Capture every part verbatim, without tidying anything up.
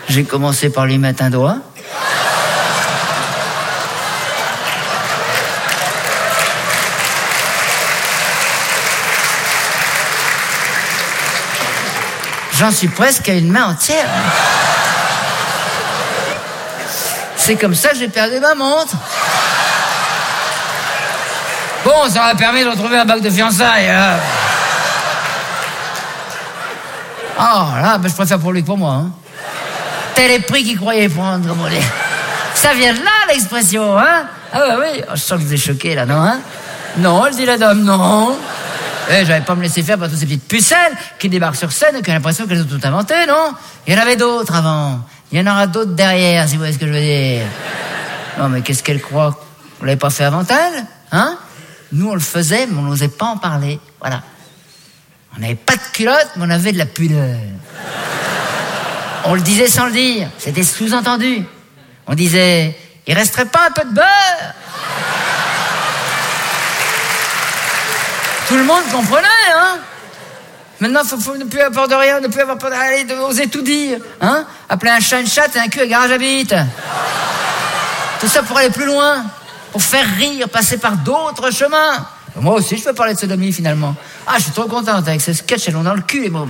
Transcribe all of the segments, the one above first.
J'ai commencé par lui mettre un doigt. J'en suis presque à une main entière. C'est comme ça que j'ai perdu ma montre. Bon, ça m'a permis de retrouver un bac de fiançailles. Hein. Ah, là, ben, je préfère pour lui que pour moi. Hein. Tel est prix qu'il croyait prendre, comme on dit. Ça vient de là, l'expression, hein. Ah bah oui, oh, je sens que vous êtes choqués, là, non, hein. Non, elle dit la dame, non. Eh, j'avais pas me laisser faire par toutes ces petites pucelles qui débarquent sur scène et qui ont l'impression qu'elles ont tout inventé, non? Il y en avait d'autres avant. Il y en aura d'autres derrière, si vous voyez ce que je veux dire. Non, mais qu'est-ce qu'elle croit? On l'avait pas fait avant elle, hein? Nous, on le faisait, mais on n'osait pas en parler. Voilà. On n'avait pas de culotte, mais on avait de la pudeur. On le disait sans le dire. C'était sous-entendu. On disait, il resterait pas un peu de beurre? Tout le monde comprenait, hein? Maintenant, il faut, faut ne plus avoir peur de rien, ne plus avoir peur d'aller, d'oser tout dire, hein? Appeler un chat une chatte et un cul à garage à bite. Tout ça pour aller plus loin, pour faire rire, passer par d'autres chemins. Moi aussi, je peux parler de sodomie, finalement. Ah, je suis trop contente avec ce sketch, elles l'ont dans le cul, les mômes.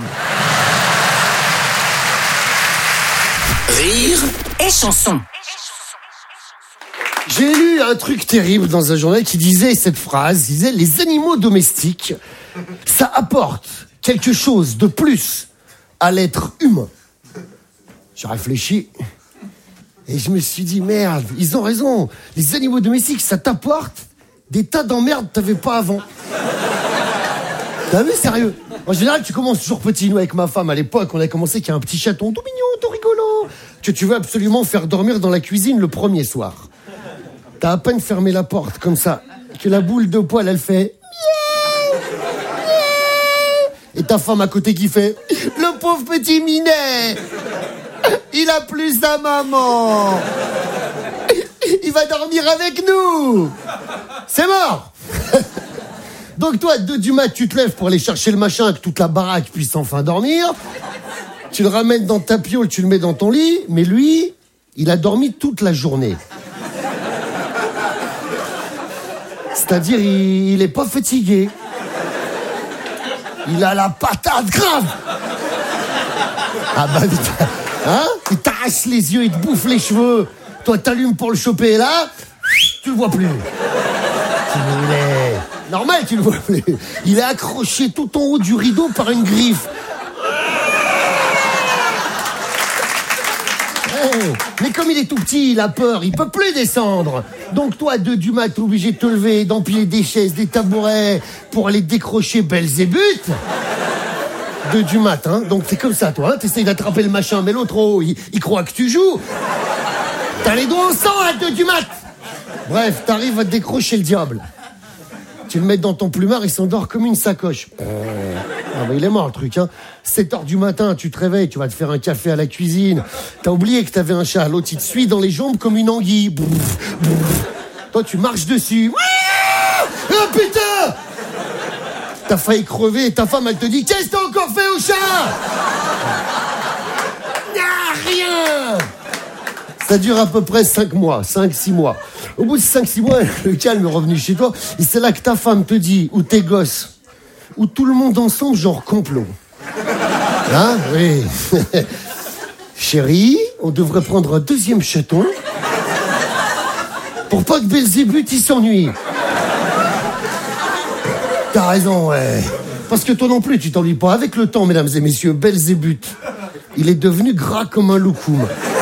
Rire et chanson. J'ai lu un truc terrible dans un journal qui disait cette phrase, il disait « Les animaux domestiques, ça apporte quelque chose de plus à l'être humain. » J'ai réfléchi et je me suis dit « Merde, ils ont raison, les animaux domestiques, ça t'apporte des tas d'emmerdes que t'avais pas avant. » T'as vu, sérieux? En général, tu commences toujours petit. Nous, avec ma femme, à l'époque, on a commencé qu'il y a un petit chaton tout mignon, tout rigolo, que tu veux absolument faire dormir dans la cuisine le premier soir. T'as à peine fermé la porte, comme ça, que la boule de poil, elle fait... Et ta femme à côté qui fait... Le pauvre petit minet, il a plus sa maman. Il va dormir avec nous. C'est mort. Donc toi, à deux du mat, tu te lèves pour aller chercher le machin, que toute la baraque puisse enfin dormir. Tu le ramènes dans ta piole, tu le mets dans ton lit. Mais lui, il a dormi toute la journée. C'est-à-dire, il, il est pas fatigué. Il a la patate grave. Ah bah, hein? Il t'arrache les yeux, il te bouffe les cheveux. Toi, t'allumes pour le choper, et là, tu le vois plus. Il est... Normal, tu le vois plus. Il est accroché tout en haut du rideau par une griffe. Hey, mais comme il est tout petit, il a peur, il peut plus descendre. Donc toi, à deux du mat, t'es obligé de te lever, d'empiler des chaises, des tabourets pour aller décrocher Belzébuth. Deux du mat, hein. Donc c'est comme ça, toi. Hein. T'essayes d'attraper le machin, mais l'autre, oh, il, il croit que tu joues. T'as les doigts au sang à deux du mat. Bref, t'arrives à te décrocher le diable. Tu le mets dans ton plumard, il s'endort comme une sacoche. Euh... Ah bah il est mort le truc, hein. sept heures du matin, tu te réveilles, tu vas te faire un café à la cuisine. T'as oublié que t'avais un chat, l'autre il te suit dans les jambes comme une anguille. Bouf, bouf. Toi tu marches dessus. Oh putain! T'as failli crever et ta femme elle te dit « Qu'est-ce que t'as encore fait au chat ?» Ah, rien. Ça dure à peu près cinq mois, cinq six mois. Au bout de cinq six mois, le calme est revenu chez toi. Et c'est là que ta femme te dit, ou tes gosses, ou tout le monde ensemble, genre complot. Hein? Oui. Chérie, on devrait prendre un deuxième chaton pour pas que Belzébuth il s'ennuie. T'as raison, ouais. Parce que toi non plus, tu t'ennuies pas. Avec le temps, mesdames et messieurs, Belzébuth, il est devenu gras comme un loukoum.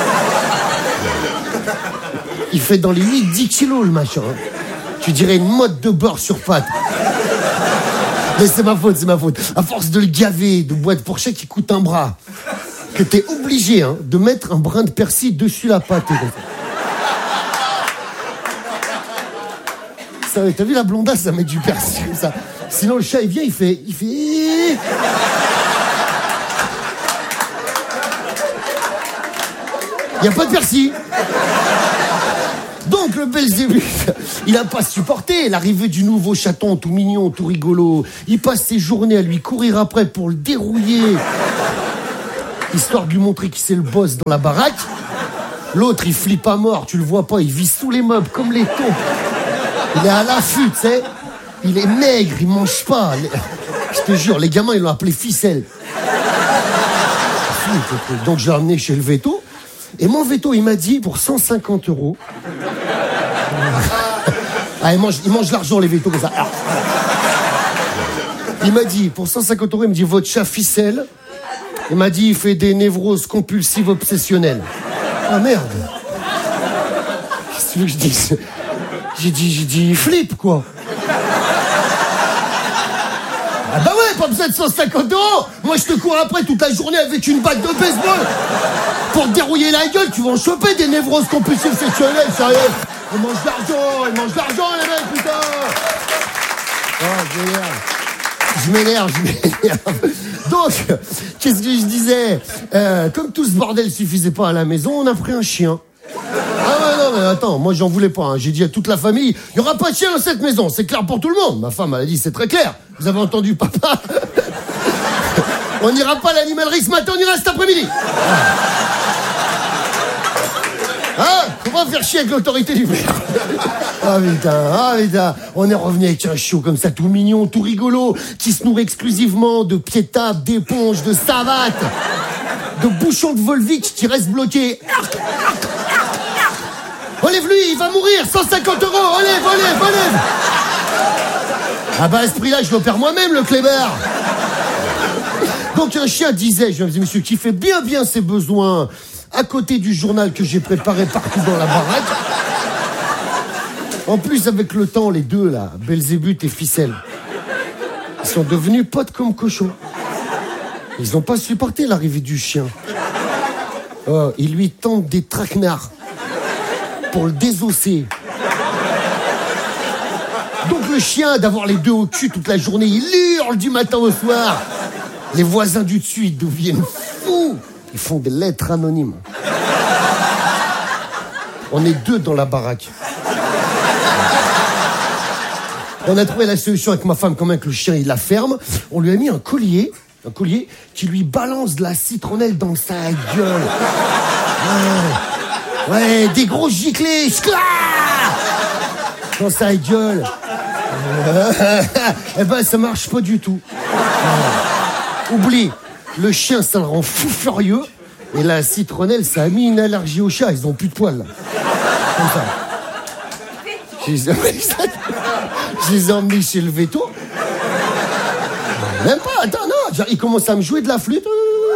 Il fait dans les huit dix kilos, le machin. Tu dirais une mode de beurre sur pâte. Mais c'est ma faute, c'est ma faute. À force de le gaver de boîtes pour chèque qui coûte un bras, que t'es obligé hein, de mettre un brin de persil dessus la pâte. Ça, t'as vu la blondasse, ça met du persil comme ça. Sinon le chat il vient, il fait... Il fait... Il n'y a pas de persil. Donc le Belzébuth, il n'a pas supporté l'arrivée du nouveau chaton tout mignon, tout rigolo. Il passe ses journées à lui courir après pour le dérouiller. histoire de lui montrer qui c'est le boss dans la baraque. L'autre, il flippe à mort, tu le vois pas, il vit sous les meubles comme les taupes. Il est à l'affût, tu sais. Il est maigre, il mange pas. Je te jure, les gamins, ils l'ont appelé ficelle. Donc, je l'ai emmené chez le veto. Et mon veto, il m'a dit, pour cent cinquante euros... Ah, il mange, il mange l'argent, les vétos, comme ça. Ah. Il m'a dit, pour cent cinquante euros, il me dit, votre chat ficelle. Il m'a dit, il fait des névroses compulsives obsessionnelles. Ah, merde. Qu'est-ce que tu veux que je dise? J'ai dit, j'ai dit, flippe, quoi. Ah bah ouais, pas besoin de cent cinquante euros. Moi, je te cours après toute la journée avec une batte de baseball. Pour te dérouiller la gueule, tu vas en choper des névroses compulsives sexuelles, sérieux. Ils mangent de l'argent, ils mangent de l'argent, les mecs, putain. Oh, je m'énerve. Je m'énerve, je m'énerve. Donc, qu'est-ce que je disais euh, Comme tout ce bordel suffisait pas à la maison, on a pris un chien. Ah ouais, non, mais attends, moi j'en voulais pas. Hein. J'ai dit à toute la famille, il y aura pas de chien dans cette maison, c'est clair pour tout le monde. Ma femme, elle a dit, c'est très clair. Vous avez entendu, papa? On n'ira pas à l'animalerie ce matin, on ira cet après-midi. Hein? Faut pas faire chier avec l'autorité du père. Ah putain, ah putain. On est revenu avec un chiot comme ça, tout mignon, tout rigolo, qui se nourrit exclusivement de pieds de table, d'éponges, de savates, de bouchons de Volvic qui restent bloqués. Relève-lui, il va mourir, cent cinquante euros, relève, relève, relève. Ah bah à ce prix-là, je l'opère moi-même, le clébard. Donc un chien disait, je me disais, monsieur, qui fait bien bien ses besoins à côté du journal que j'ai préparé partout dans la baraque. En plus, avec le temps, les deux, là, Belzébuth et Ficelle, ils sont devenus potes comme cochons. Ils n'ont pas supporté l'arrivée du chien. Oh, ils lui tendent des traquenards pour le désosser. Donc le chien, d'avoir les deux au cul toute la journée, il hurle du matin au soir. Les voisins du dessus, ils deviennent fous. Ils font des lettres anonymes. On est deux dans la baraque. On a trouvé la solution avec ma femme, quand même, que le chien, il la ferme. On lui a mis un collier, un collier qui lui balance de la citronnelle dans sa gueule. Ouais, ouais, des gros giclés, schla dans sa gueule. Eh ben, ça marche pas du tout. Oublie, le chien, ça le rend fou furieux. Et la citronnelle, ça a mis une allergie au chat. Ils ont plus de poils, là. Comme ça. Je les ai emmenés, je les ai emmenés chez le veto. Même pas, attends, non. Il commence à me jouer de la flûte.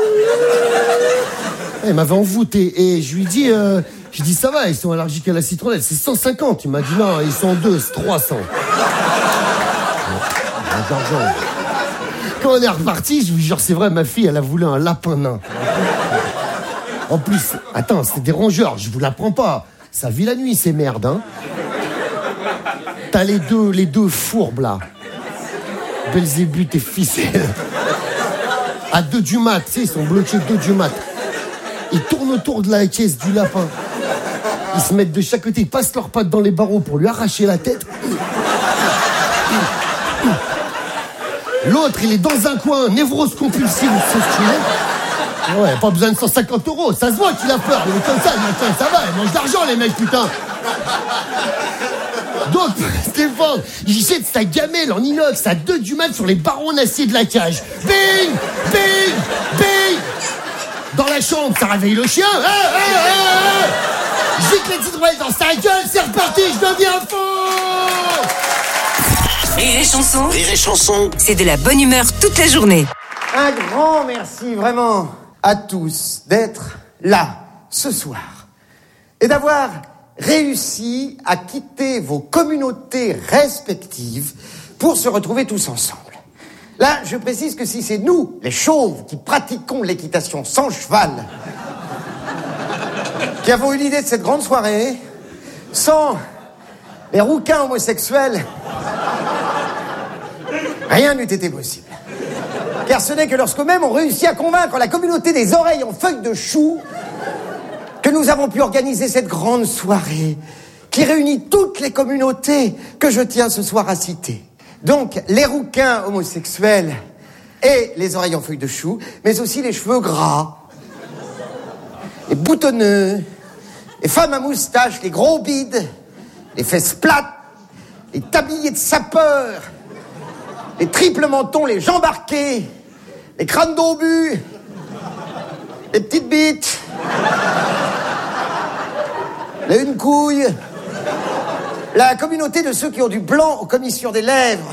Il m'avait envoûté. Et je lui dis, euh, je dis, ça va, ils sont allergiques à la citronnelle. C'est cent cinquante. Il m'a dit, non, ils sont deux, c'est trois cents. Quand on est reparti, je vous jure, c'est vrai, ma fille, elle a voulu un lapin nain. En plus, attends, c'est des rongeurs, je vous l'apprends pas. Ça vit la nuit, ces merdes, hein. T'as les deux, les deux fourbes, là. Belzébuth et Ficelle. À deux du mat, tu sais, ils sont bloqués deux du mat. Ils tournent autour de la caisse du lapin. Ils se mettent de chaque côté, ils passent leurs pattes dans les barreaux pour lui arracher la tête. L'autre, il est dans un coin, névrose compulsive, ouais, pas besoin de cent cinquante euros, ça se voit qu'il a peur. Il est comme ça, il ça va, il mange de l'argent, les mecs, putain. Donc, Stéphane, il jette sa gamelle en inox à deux du mat sur les barreaux en acier de la cage. Bing, bing, bing. Dans la chambre, ça réveille le chien. Ah, ah, ah. Jette les citrouilles dans sa gueule, c'est reparti, je deviens fou. Rire et chanson. Rire et chanson. C'est de la bonne humeur toute la journée. Un grand merci vraiment à tous d'être là ce soir et d'avoir réussi à quitter vos communautés respectives pour se retrouver tous ensemble. Là, je précise que si c'est nous, les chauves, qui pratiquons l'équitation sans cheval, qui avons eu l'idée de cette grande soirée, sans les rouquins homosexuels, rien n'eût été possible. Car ce n'est que lorsque même on réussit à convaincre la communauté des oreilles en feuilles de chou que nous avons pu organiser cette grande soirée qui réunit toutes les communautés que je tiens ce soir à citer. Donc, les rouquins homosexuels et les oreilles en feuilles de chou, mais aussi les cheveux gras les boutonneux, les femmes à moustache, les gros bides, les fesses plates, les tabliers de sapeurs, les triples mentons, les jambes arquées, les crânes d'obus, les petites bites, les une couille, la communauté de ceux qui ont du blanc aux commissures des lèvres,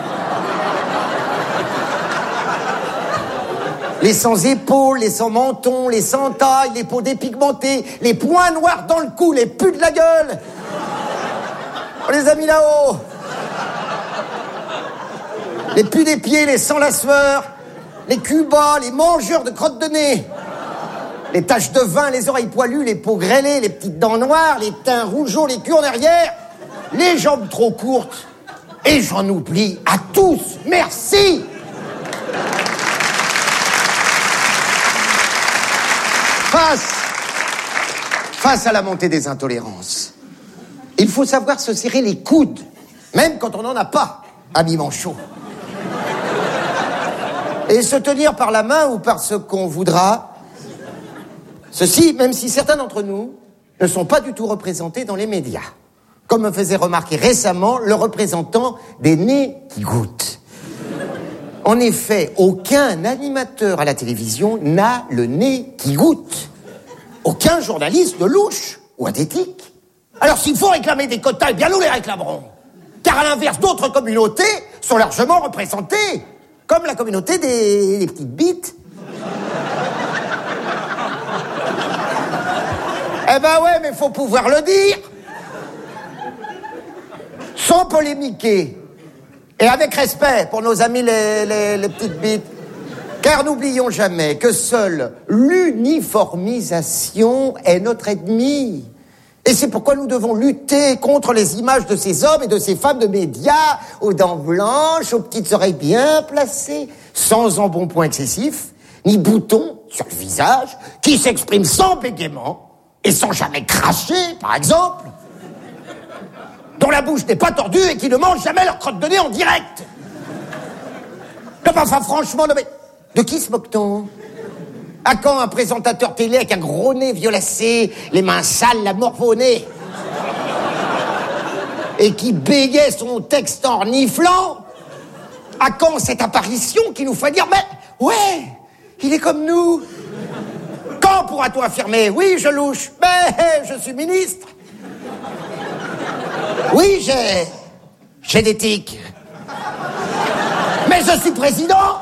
les sans épaules, les sans menton, les sans taille, les peaux dépigmentées, les points noirs dans le cou, les pus de la gueule. On les a mis là-haut. Les pus des pieds, les sans lassueurs, les culs bas, les mangeurs de crottes de nez, les taches de vin, les oreilles poilues, les peaux grêlées, les petites dents noires, les teints rougeaux, les culs en arrière, les jambes trop courtes. Et j'en oublie à tous. Merci. Face, face à la montée des intolérances, il faut savoir se serrer les coudes, même quand on n'en a pas, ami Manchot. Et se tenir par la main ou par ce qu'on voudra. Ceci, même si certains d'entre nous ne sont pas du tout représentés dans les médias. Comme me faisait remarquer récemment le représentant des nez qui goûtent. En effet, aucun animateur à la télévision n'a le nez qui goûte. Aucun journaliste de louche ou adétique. Alors s'il faut réclamer des quotas, eh bien nous les réclamerons. Car à l'inverse, d'autres communautés sont largement représentées. Comme la communauté des, des petites bites. Eh ben ouais, mais faut pouvoir le dire. Sans polémiquer. Et avec respect pour nos amis les, les, les petites bites. Car n'oublions jamais que seule l'uniformisation est notre ennemi. Et c'est pourquoi nous devons lutter contre les images de ces hommes et de ces femmes de médias, aux dents blanches, aux petites oreilles bien placées, sans embonpoint excessif, ni boutons sur le visage, qui s'expriment sans bégaiement et sans jamais cracher, par exemple, dont la bouche n'est pas tordue et qui ne mangent jamais leur crotte de nez en direct. Non, enfin, franchement, non, mais de qui se moque-t-on ? À quand un présentateur télé avec un gros nez violacé, les mains sales, la morve au nez, et qui bégait son texte en reniflant? À quand cette apparition qui nous fait dire « Mais ouais, il est comme nous ». Quand pourra-t-on affirmer « Oui, je louche, mais je suis ministre ». Oui, j'ai... j'ai des tics. Mais je suis président.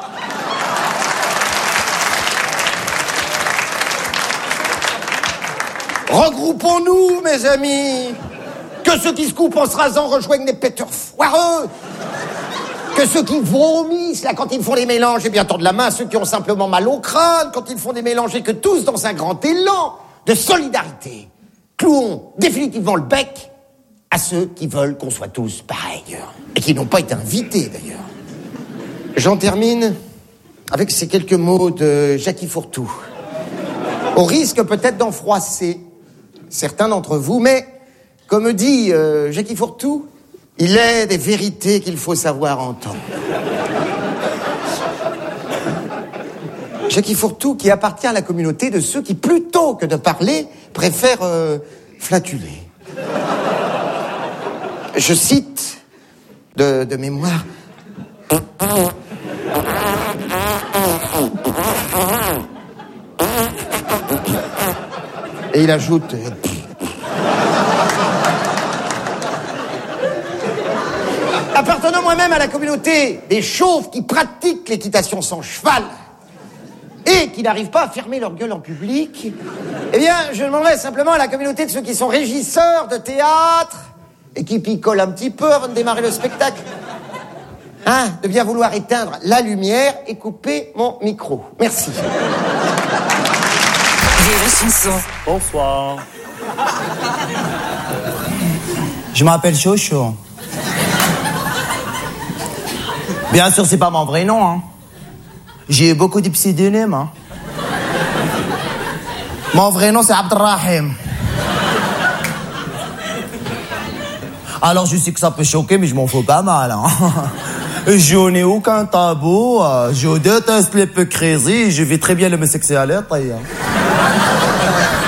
Regroupons-nous, mes amis. Que ceux qui se coupent en se rasant rejoignent les péteurs foireux. Que ceux qui vomissent, là, quand ils font les mélanges, eh bien, tendent la main à ceux qui ont simplement mal au crâne, quand ils font des mélanges, et que tous, dans un grand élan de solidarité, clouons définitivement le bec à ceux qui veulent qu'on soit tous pareils. Et qui n'ont pas été invités, d'ailleurs. J'en termine avec ces quelques mots de Jackie Fourtou. Au risque peut-être d'en froisser certains d'entre vous, mais, comme dit euh, Jackie Fourtou, il est des vérités qu'il faut savoir entendre. Jackie Fourtou qui appartient à la communauté de ceux qui, plutôt que de parler, préfèrent euh, flatuler. Je cite de, de mémoire... Et il ajoute... Appartenant moi-même à la communauté des chauves qui pratiquent l'équitation sans cheval et qui n'arrivent pas à fermer leur gueule en public, eh bien, je demanderais simplement à la communauté de ceux qui sont régisseurs de théâtre et qui picolent un petit peu avant de démarrer le spectacle, hein, de bien vouloir éteindre la lumière et couper mon micro. Merci. Bonsoir. Je m'appelle Chocho. Bien sûr, c'est pas mon vrai nom, hein. J'ai eu beaucoup de pseudonymes, hein. Mon vrai nom, c'est Abdelrahim. Alors, je sais que ça peut choquer, mais je m'en fous pas mal, hein. Je n'ai aucun tabou, je déteste l'hypocrisie, je vis très bien l'homosexualité, hein.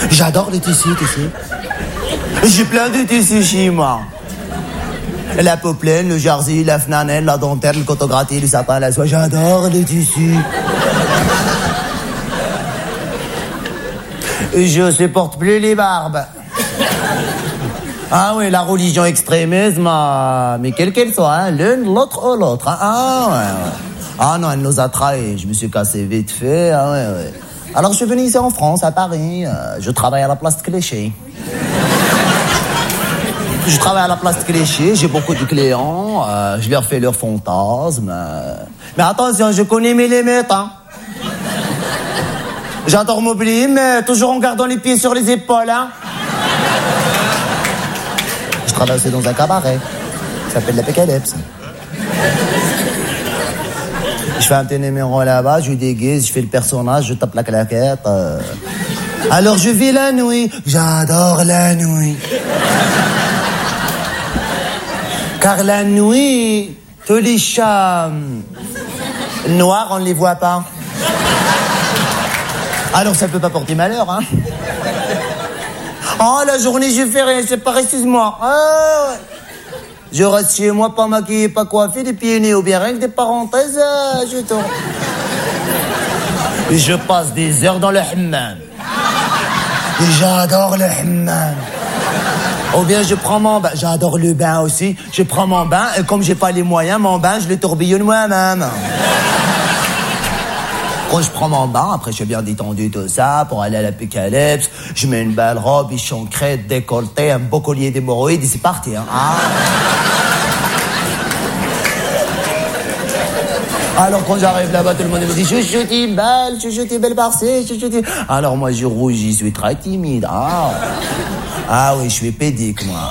J'adore les tissus, tu sais. J'ai plein de tissus chez moi. La poplène, le jersey, la flanelle, la dentelle, le coton gratté, le sapin, la soie. J'adore les tissus. Je supporte plus les barbes. Ah oui, la religion extrémiste, ma... mais quelle qu'elle soit, hein, l'une, l'autre ou l'autre. Hein. Ah, ouais, ouais. Ah non, elle nous a trahis. Je me suis cassé vite fait. Ah ouais, ouais. Alors je suis venu ici en France, à Paris. Euh, je travaille à la place de Clichy. Je travaille à la place de Clichy, j'ai beaucoup de clients. Euh, je leur fais leurs fantasmes. Euh... Mais attention, je connais mes limites. Hein. J'adore m'oublier, mais toujours en gardant les pieds sur les épaules. Hein. Je travaille aussi dans un cabaret. Ça s'appelle l'Apocalypse. Je fais un petit numéro là-bas, je déguise, je fais le personnage, je tape la claquette. Euh... Alors je vis la nuit. J'adore la nuit. Car la nuit, tous les chats noirs, on ne les voit pas. Alors ça peut pas porter malheur, hein. Oh, la journée, je fais rien, c'est pas, excuse-moi. Ah, ouais. Je reste chez moi, pas maquillé, pas coiffé, des pieds nés ou bien rien que des parenthèses, euh, je tourne. Je passe des heures dans le hammam. Et j'adore le hammam. Ou bien je prends mon bain, j'adore le bain aussi. Je prends mon bain et comme j'ai pas les moyens, mon bain, je le tourbillonne moi-même. Quand je prends mon bain, après je suis bien détendu tout ça, pour aller à l'Apocalypse, je mets une belle robe, bichon crête, décolleté, un beau collier d'hémorroïdes et c'est parti. Hein. Ah. Alors quand j'arrive là-bas, tout le monde me dit « Chouchouti, belle, chouchouti, belle parcée, chouchouti... » Alors moi je rougis, je suis très timide. Ah, ah oui, je suis pédique, moi.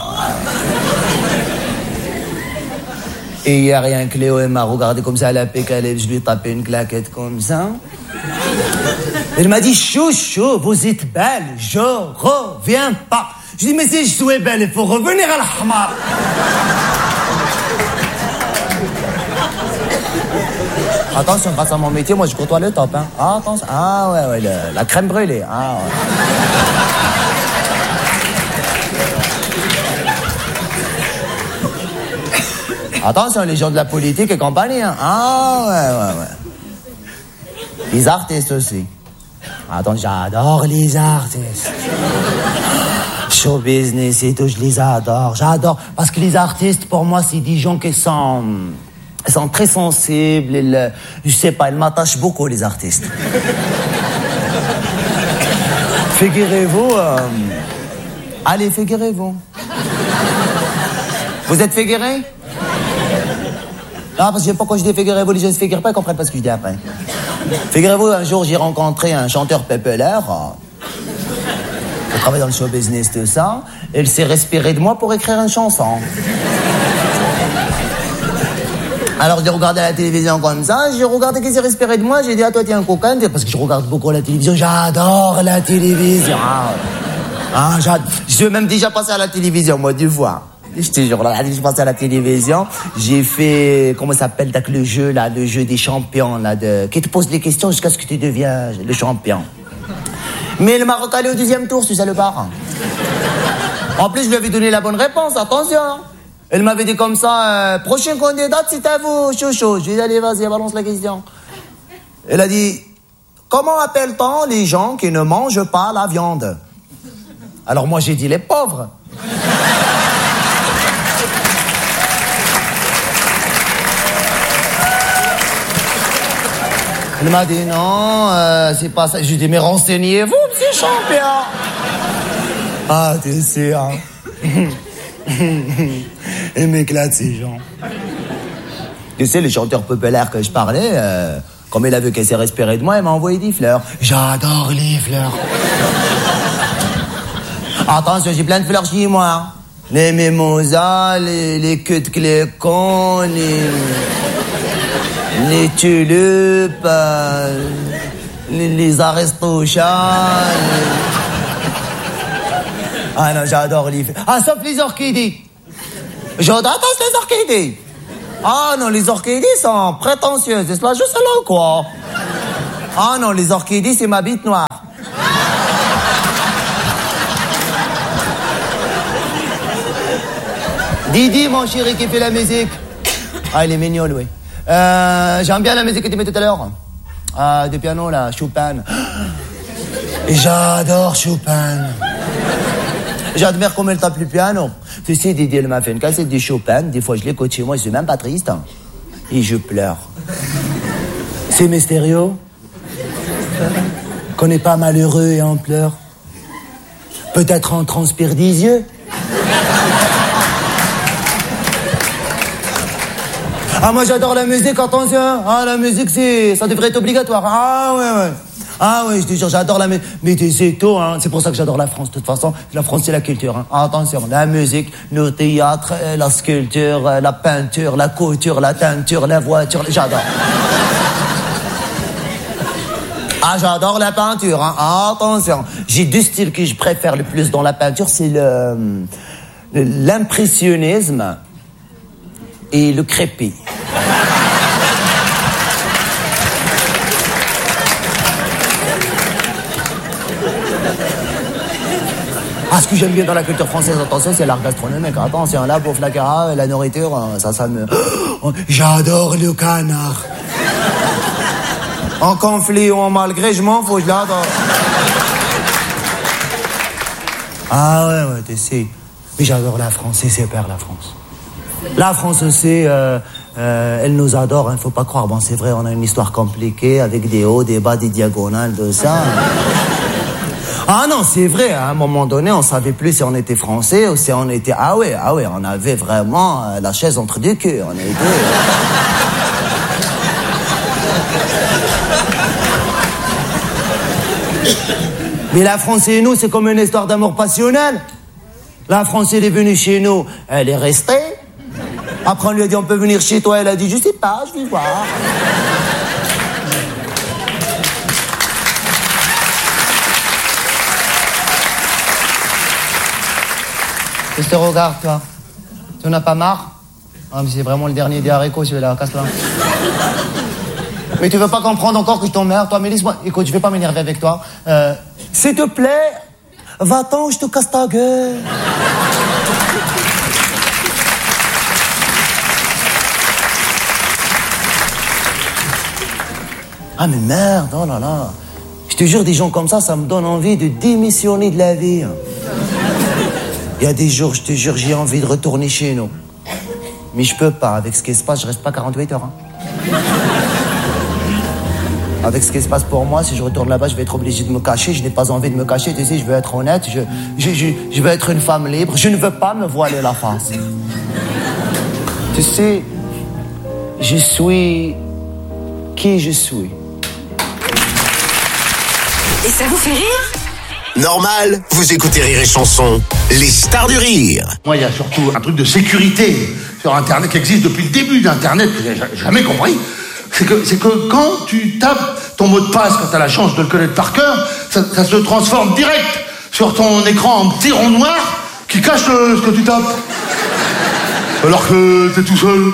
Et hier, rien que Léo, elle m'a regardé comme ça à l'Apocalypse, je lui ai tapé une claquette comme ça. Elle m'a dit « Chouchou, vous êtes belle, je reviens pas. » Je dis « Mais si je suis belle, il faut revenir à l'Ahmar. » Attention, grâce à mon métier, moi je côtoie le top. Hein. Ah, attention. Ah ouais, ouais, le, la crème brûlée. Ah ouais. Attention, les gens de la politique et compagnie. Hein. Ah ouais, ouais, ouais. Les artistes aussi. Attends, j'adore les artistes. Show business et tout, je les adore. J'adore. Parce que les artistes, pour moi, c'est des gens qui sont... Ils sont très sensibles, ils, je sais pas, ils m'attachent beaucoup, les artistes. Figurez-vous... Euh, allez, figurez-vous. Vous êtes figurés? Non, parce que j'aime pas quand je dis figurez-vous, les gens se figurent pas, ils comprennent pas ce que je dis après. Figurez-vous, un jour, j'ai rencontré un chanteur populaire. Il travaille dans le show business, tout ça. Et il s'est respiré de moi pour écrire une chanson. Alors j'ai regardé la télévision comme ça, j'ai regardé qu'il s'est respiré de moi, j'ai dit à toi t'es un coquin, parce que je regarde beaucoup la télévision, j'adore la télévision. Ah, j'adore. Je suis même déjà passé à la télévision, moi, deux fois. Je te jure, là, je suis passé à la télévision, j'ai fait, comment ça s'appelle, avec le jeu, là, le jeu des champions, là, de, qui te pose des questions jusqu'à ce que tu deviens le champion. Mais le Maroc allait au deuxième tour, ce salopard. En plus, je lui avais donné la bonne réponse, attention. Elle m'avait dit comme ça, euh, prochaine candidate, c'est à vous, chouchou. Je lui ai dit, allez, vas-y, balance la question. Elle a dit, comment appelle-t-on les gens qui ne mangent pas la viande? Alors moi, j'ai dit, les pauvres. Elle m'a dit, non, euh, c'est pas ça. Je lui ai dit, mais renseignez-vous, petit champion. Ah, t'es sûr, hein. Et m'éclate ces gens. Tu sais, le chanteur populaire que je parlais, euh, comme il a vu qu'elle s'est respirée de moi, il m'a envoyé des fleurs. J'adore les fleurs. Attention, j'ai plein de fleurs chez moi. Les mimosas, les, les queues de clécon, les, les tulipes, euh, les, les aristochats. Les... Ah non, j'adore les fleurs. Ah, sauf les orchidées. J'adore les orchidées. Ah non, les orchidées sont prétentieuses. C'est cela, je sais là ou quoi? Ah non, les orchidées, c'est ma bite noire. Didi, mon chéri, qui fait la musique. Ah, il est mignon, oui. Euh, j'aime bien la musique que tu mets tout à l'heure. Ah, du piano, là, Chopin. Et j'adore Chopin. J'admire comment elle tape le piano. Tu sais, Didi, elle m'a fait une cassette de Chopin. Des fois, je l'écoute chez moi, je suis même pas triste. Et je pleure. C'est mystérieux. Qu'on n'est pas malheureux et on pleure. Peut-être on transpire des yeux. Ah, moi j'adore la musique, attention. Ah, la musique, c'est, ça devrait être obligatoire. Ah, ouais, ouais. Ah, ouais, je te jure, j'adore la musique. Mais tu sais tout, hein. C'est pour ça que j'adore la France. De toute façon, la France, c'est la culture, hein. Attention, la musique, le théâtre, la sculpture, la peinture, la couture, la teinture, la voiture, j'adore. Ah, j'adore la peinture, hein. Attention. J'ai deux styles que je préfère le plus dans la peinture, c'est le, l'impressionnisme et le crépi. Ah, ce que j'aime bien dans la culture française, attention, c'est l'art gastronomique. Attention, la bouffe, la cara, la nourriture, ça, ça me... Oh, j'adore le canard. En conflit ou en malgré, je m'en fous, je l'adore. Ah ouais, ouais, tu sais. Mais j'adore la France, c'est super, la France. La France aussi, euh, euh, elle nous adore, hein, faut pas croire. Bon, c'est vrai, on a une histoire compliquée, avec des hauts, des bas, des diagonales, de ça. Ah non, c'est vrai, à un moment donné, on savait plus si on était français ou si on était... Ah ouais, ah ouais, on avait vraiment euh, la chaise entre deux queues, on était... Mais la France et nous, c'est comme une histoire d'amour passionnel. La France, elle est venue chez nous, elle est restée. Après, on lui a dit, on peut venir chez toi, elle a dit, je sais pas, je vais voir. Je te regarde, toi. Tu n'en as pas marre? Ah, mais c'est vraiment le dernier des haricots, celui-là, casse-la. Mais tu veux pas comprendre encore que je t'emmerde, toi, mais laisse-moi. Écoute, je vais pas m'énerver avec toi. Euh, s'il te plaît, va-t'en, je te casse ta gueule. Ah, mais merde, oh là là. Je te jure, des gens comme ça, ça me donne envie de démissionner de la vie. Il y a des jours, je te jure, j'ai envie de retourner chez nous. Mais je peux pas. Avec ce qui se passe, je reste pas quarante-huit heures. Hein. Avec ce qui se passe pour moi, si je retourne là-bas, je vais être obligé de me cacher. Je n'ai pas envie de me cacher, tu sais, je veux être honnête. Je, je, je, je veux être une femme libre. Je ne veux pas me voiler la face. Tu sais, je suis qui je suis. Et ça vous fait rire ? Normal, vous écoutez Rire et Chanson, les stars du rire. Moi, il y a surtout un truc de sécurité sur Internet qui existe depuis le début d'Internet, que j'ai jamais compris. C'est que, c'est que quand tu tapes ton mot de passe, quand tu as la chance de le connaître par cœur, ça, ça se transforme direct sur ton écran en petit rond noir qui cache le, ce que tu tapes. Alors que t'es tout seul.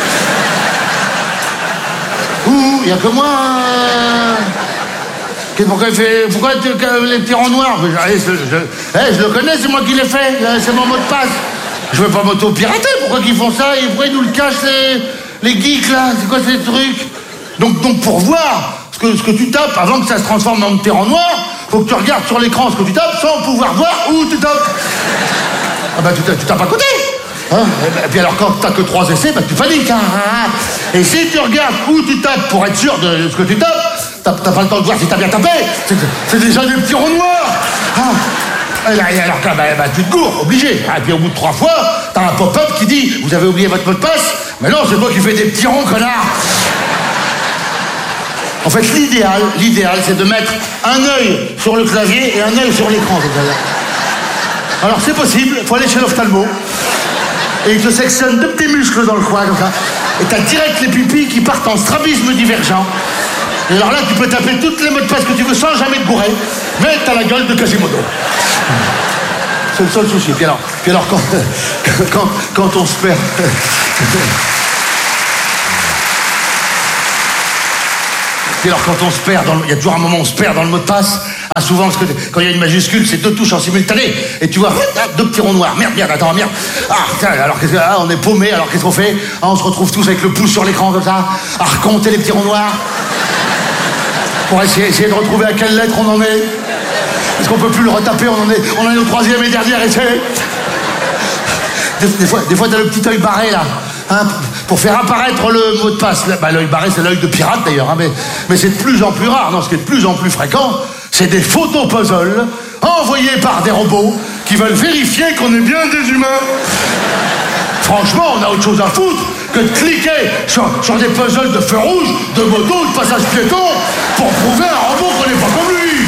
Ouh, il n'y a que moi... Euh... Pourquoi, il fait, pourquoi les petits ronds noirs? je, je, je, hey, je le connais, c'est moi qui l'ai fait, c'est mon mot de passe. Je veux pas m'auto-pirater, pourquoi ils font ça? Et pourquoi ils nous le cachent, les, les geeks, là? C'est quoi ces trucs? Donc, donc pour voir ce que, ce que tu tapes, avant que ça se transforme en petit rond noir, faut que tu regardes sur l'écran ce que tu tapes sans pouvoir voir où tu tapes. Ah bah tu, tu tapes à côté. Hein? Et puis alors quand t'as que trois essais, bah tu paniques. Hein? Et si tu regardes où tu tapes pour être sûr de ce que tu tapes, T'as, t'as pas le temps de voir si t'as bien tapé. C'est, c'est déjà des petits ronds noirs. Ah. Et là, alors là, bah, bah, tu te cours, obligé. Et puis au bout de trois fois, t'as un pop-up qui dit « Vous avez oublié votre mot de passe ?» Mais non, c'est moi qui fais des petits ronds, connard. En fait, l'idéal, l'idéal, c'est de mettre un œil sur le clavier et un œil sur l'écran. Alors c'est possible, faut aller chez l'ophtalmo. Et il te sectionne deux petits muscles dans le coin, comme ça. Et t'as direct les pupilles qui partent en strabisme divergent. Et alors là, tu peux taper toutes les mots de passe que tu veux sans jamais te bourrer, mais t'as la gueule de Quasimodo. C'est le seul souci. Puis alors, puis alors quand, quand, quand on se perd... Et alors quand on se perd, dans le... il y a toujours un moment où on se perd dans le mot de passe. Ah, souvent, parce que quand il y a une majuscule, c'est deux touches en simultané. Et tu vois, deux petits ronds noirs. Merde, merde, attends, merde. Ah, tiens, alors qu'est-ce que... Ah, on est paumé, alors qu'est-ce qu'on fait? Ah, on se retrouve tous avec le pouce sur l'écran comme ça, à recompter les petits ronds noirs. Pour essayer, essayer de retrouver à quelle lettre on en est. Est-ce qu'on peut plus le retaper? On en est, on en est au troisième et dernier essai. Des, des fois, des fois, t'as le petit œil barré, là. Hein, pour faire apparaître le mot de passe. Bah, l'œil barré, c'est l'œil de pirate d'ailleurs, hein, mais, mais c'est de plus en plus rare. Non, ce qui est de plus en plus fréquent, c'est des photos puzzles envoyés par des robots qui veulent vérifier qu'on est bien des humains. Franchement, on a autre chose à foutre que de cliquer sur, sur des puzzles de feu rouge, de moto, de passage piéton, pour prouver à un robot qu'on n'est pas comme lui.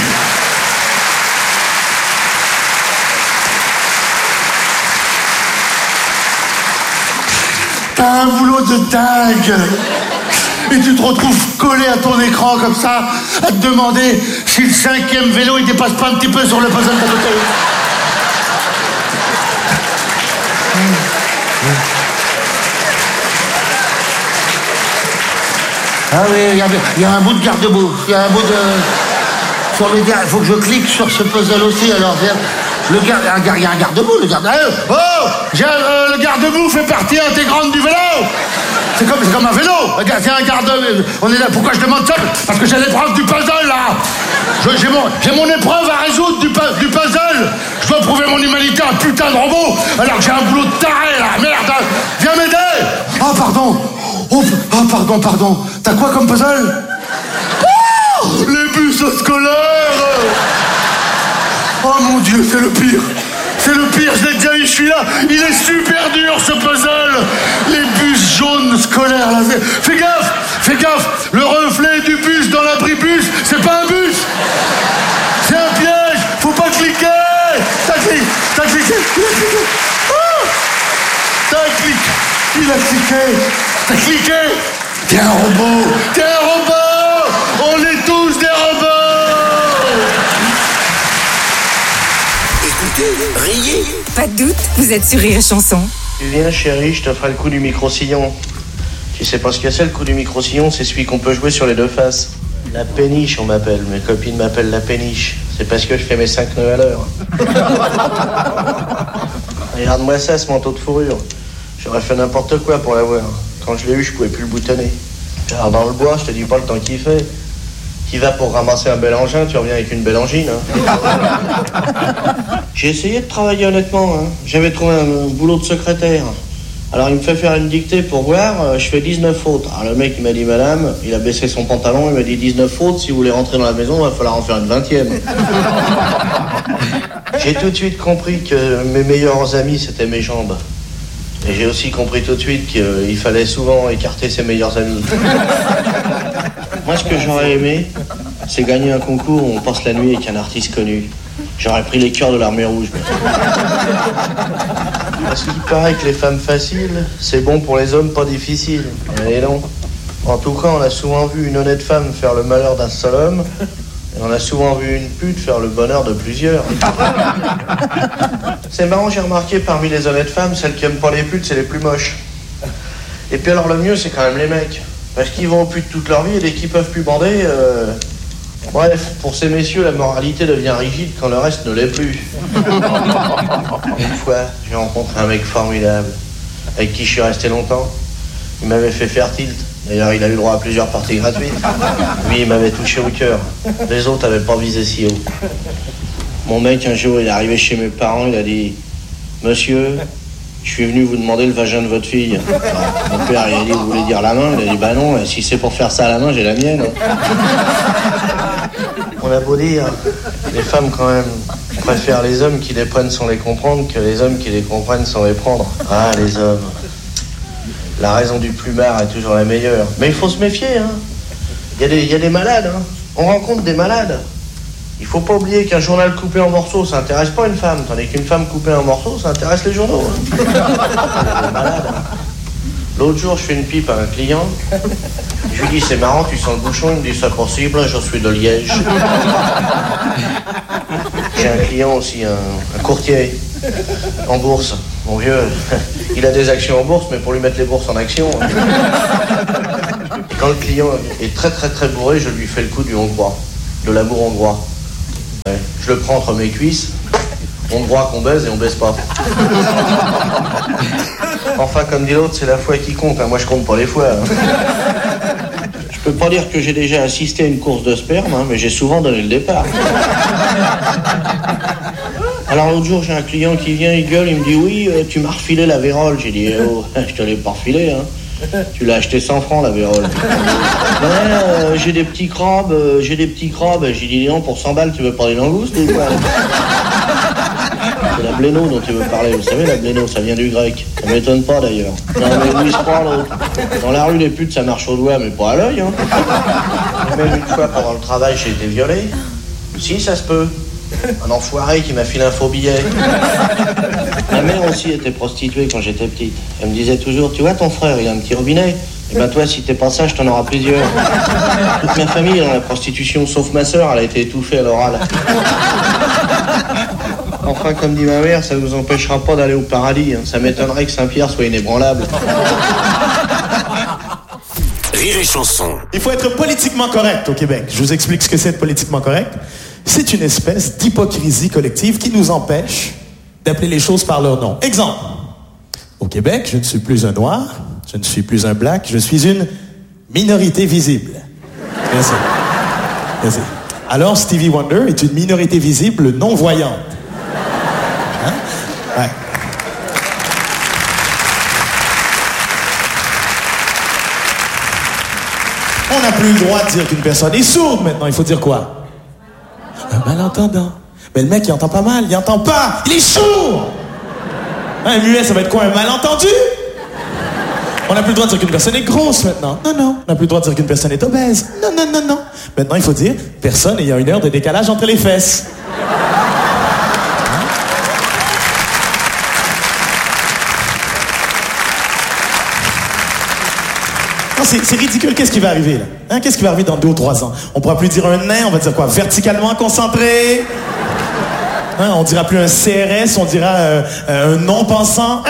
T'as un boulot de dingue. Et tu te retrouves collé à ton écran comme ça, à te demander si le cinquième vélo il dépasse pas un petit peu sur le puzzle d'à côté. Ah oui, il y, y a un bout de garde-boue. Il y a un bout de... Sur le gar... Il faut que je clique sur ce puzzle aussi, alors... Le garde... Il y a un garde-boue, le garde... Oh, j'ai, euh, le garde-boue fait partie intégrante du vélo. C'est comme, c'est comme un vélo. C'est un garde... On est là... Pourquoi je demande ça? Parce que j'ai l'épreuve du puzzle, là. Je, j'ai, mon, j'ai mon épreuve à résoudre du, du puzzle. Je dois prouver mon humanité à un putain de robot, alors que j'ai un boulot de taré, là. Merde. Viens m'aider. Ah, pardon. Oh, oh, pardon, pardon. T'as quoi comme puzzle? Oh, les bus scolaires. Oh mon Dieu, c'est le pire. C'est le pire, je l'ai déjà eu, je suis là. Il est super dur, ce puzzle. Les bus jaunes scolaires, là. Fais gaffe, fais gaffe. Le reflet du bus dans l'abribus, c'est pas un bus. C'est un piège. Faut pas cliquer. T'as cliqué, t'as cliqué, il a cliqué. Oh, t'as cliqué, il a cliqué. T'as cliqué. T'es un robot. T'es un robot. On est tous des robots. Riez. Pas de doute, vous êtes sur Rire et Chanson. Tu viens, chérie, je te ferai le coup du micro-sillon. Tu sais pas ce que c'est, le coup du micro-sillon? C'est celui qu'on peut jouer sur les deux faces. La péniche, on m'appelle. Mes copines m'appellent la péniche. C'est parce que je fais mes cinq nœuds à l'heure. Regarde-moi ça, ce manteau de fourrure. J'aurais fait n'importe quoi pour l'avoir. Quand je l'ai eu, je pouvais plus le boutonner. Alors dans le bois, je te dis pas le temps qu'il fait. Tu vas pour ramasser un bel engin, tu reviens avec une belle angine. Hein. J'ai essayé de travailler honnêtement. Hein. J'avais trouvé un boulot de secrétaire. Alors il me fait faire une dictée pour voir, euh, je fais dix-neuf fautes. Alors le mec il m'a dit madame, il a baissé son pantalon, il m'a dit dix-neuf fautes, si vous voulez rentrer dans la maison, il va falloir en faire une vingtième. J'ai tout de suite compris que mes meilleurs amis c'était mes jambes. Et j'ai aussi compris tout de suite qu'il fallait souvent écarter ses meilleurs amis. Moi ce que j'aurais aimé, c'est gagner un concours où on passe la nuit avec un artiste connu. J'aurais pris les cœurs de l'armée rouge. Parce qu'il paraît que les femmes faciles, c'est bon pour les hommes pas difficiles. Et non. En tout cas, on a souvent vu une honnête femme faire le malheur d'un seul homme, et on a souvent vu une pute faire le bonheur de plusieurs. C'est marrant, j'ai remarqué, parmi les honnêtes femmes, celles qui aiment pas les putes, c'est les plus moches. Et puis alors le mieux, c'est quand même les mecs. Parce qu'ils vont aux putes toute leur vie, et dès qu'ils peuvent plus bander... Euh... Bref, pour ces messieurs, la moralité devient rigide quand le reste ne l'est plus. Une fois, j'ai rencontré un mec formidable, avec qui je suis resté longtemps. Il m'avait fait faire tilt. D'ailleurs, il a eu droit à plusieurs parties gratuites. Lui, il m'avait touché au cœur. Les autres n'avaient pas visé si haut. Mon mec, un jour, il est arrivé chez mes parents, il a dit « Monsieur, je suis venu vous demander le vagin de votre fille. » Mon père, il a dit « Vous voulez dire la main ?» Il a dit « Bah non, si c'est pour faire ça à la main, j'ai la mienne. » On a beau dire, les femmes quand même préfèrent les hommes qui les prennent sans les comprendre que les hommes qui les comprennent sans les prendre. Ah, les hommes. La raison du plumard est toujours la meilleure. Mais il faut se méfier, hein. Il y a des, il y a des malades, hein. On rencontre des malades. Il faut pas oublier qu'un journal coupé en morceaux, ça intéresse pas une femme, tandis qu'une femme coupée en morceaux, ça intéresse les journaux. Hein. Des malades, hein. L'autre jour, je fais une pipe à un client. Je lui dis, c'est marrant, tu sens le bouchon? Il me dit, c'est possible, je suis de Liège. J'ai un client aussi, un, un courtier en bourse. Mon vieux, il a des actions en bourse, mais pour lui mettre les bourses en action. Hein. quand le client est très très très bourré, je lui fais le coup du hongrois, de l'amour hongrois. Ouais. Je le prends entre mes cuisses, hongrois qu'on baise et on baise pas. Enfin, comme dit l'autre, c'est la foi qui compte, hein. Moi je compte pas les fois. Hein. Je peux pas dire que j'ai déjà assisté à une course de sperme, hein, mais j'ai souvent donné le départ. Alors l'autre jour, j'ai un client qui vient, il gueule, il me dit « Oui, euh, tu m'as refilé la vérole. » J'ai dit eh, « Oh, je te l'ai pas refilé, hein. Tu l'as acheté cent francs, la vérole. » Ouais, euh, j'ai des petits crabes, euh, j'ai des petits crabes. J'ai dit « Non, pour cent balles, tu veux pas des langoustes ou quoi ?» C'est la bléno dont tu veux parler. Vous savez, la bléno, ça vient du grec. Ça m'étonne pas, d'ailleurs. Non, mais où il se croit, l'autre? Dans la rue, les putes, ça marche au doigt, mais pas à l'œil, hein. Même une fois, pendant le travail, j'ai été violé. Si, ça se peut. Un enfoiré qui m'a filé un faux billet. Ma mère aussi était prostituée quand j'étais petite. Elle me disait toujours, tu vois ton frère, il a un petit robinet. Et ben toi, si t'es pas sage, t'en auras plusieurs. Toute ma famille est dans la prostitution, sauf ma sœur, elle a été étouffée à l'oral. Enfin, comme dit ma mère, ça ne nous empêchera pas d'aller au paradis. Hein. Ça m'étonnerait que Saint-Pierre soit inébranlable. Rire et chanson. Il faut être politiquement correct au Québec. Je vous explique ce que c'est être politiquement correct. C'est une espèce d'hypocrisie collective qui nous empêche d'appeler les choses par leur nom. Exemple. Au Québec, je ne suis plus un noir, je ne suis plus un black, je suis une minorité visible. Merci. Merci. Alors, Stevie Wonder est une minorité visible non-voyante. Hein? Ouais. On n'a plus le droit de dire qu'une personne est sourde maintenant. Il faut dire quoi? Un malentendant. Mais le mec, il entend pas mal. Il entend pas. Il est sourd. Un muet, ça va être quoi? Un malentendu? On n'a plus le droit de dire qu'une personne est grosse maintenant. Non, non. On n'a plus le droit de dire qu'une personne est obèse. Non, non, non, non. Maintenant, il faut dire personne ayant une heure de décalage entre les fesses. C'est, c'est ridicule. Qu'est-ce qui va arriver, là? Hein? Qu'est-ce qui va arriver dans deux ou trois ans? On pourra plus dire un nain, on va dire quoi? Verticalement concentré? Hein? On dira plus un C R S, on dira euh, euh, un non-pensant.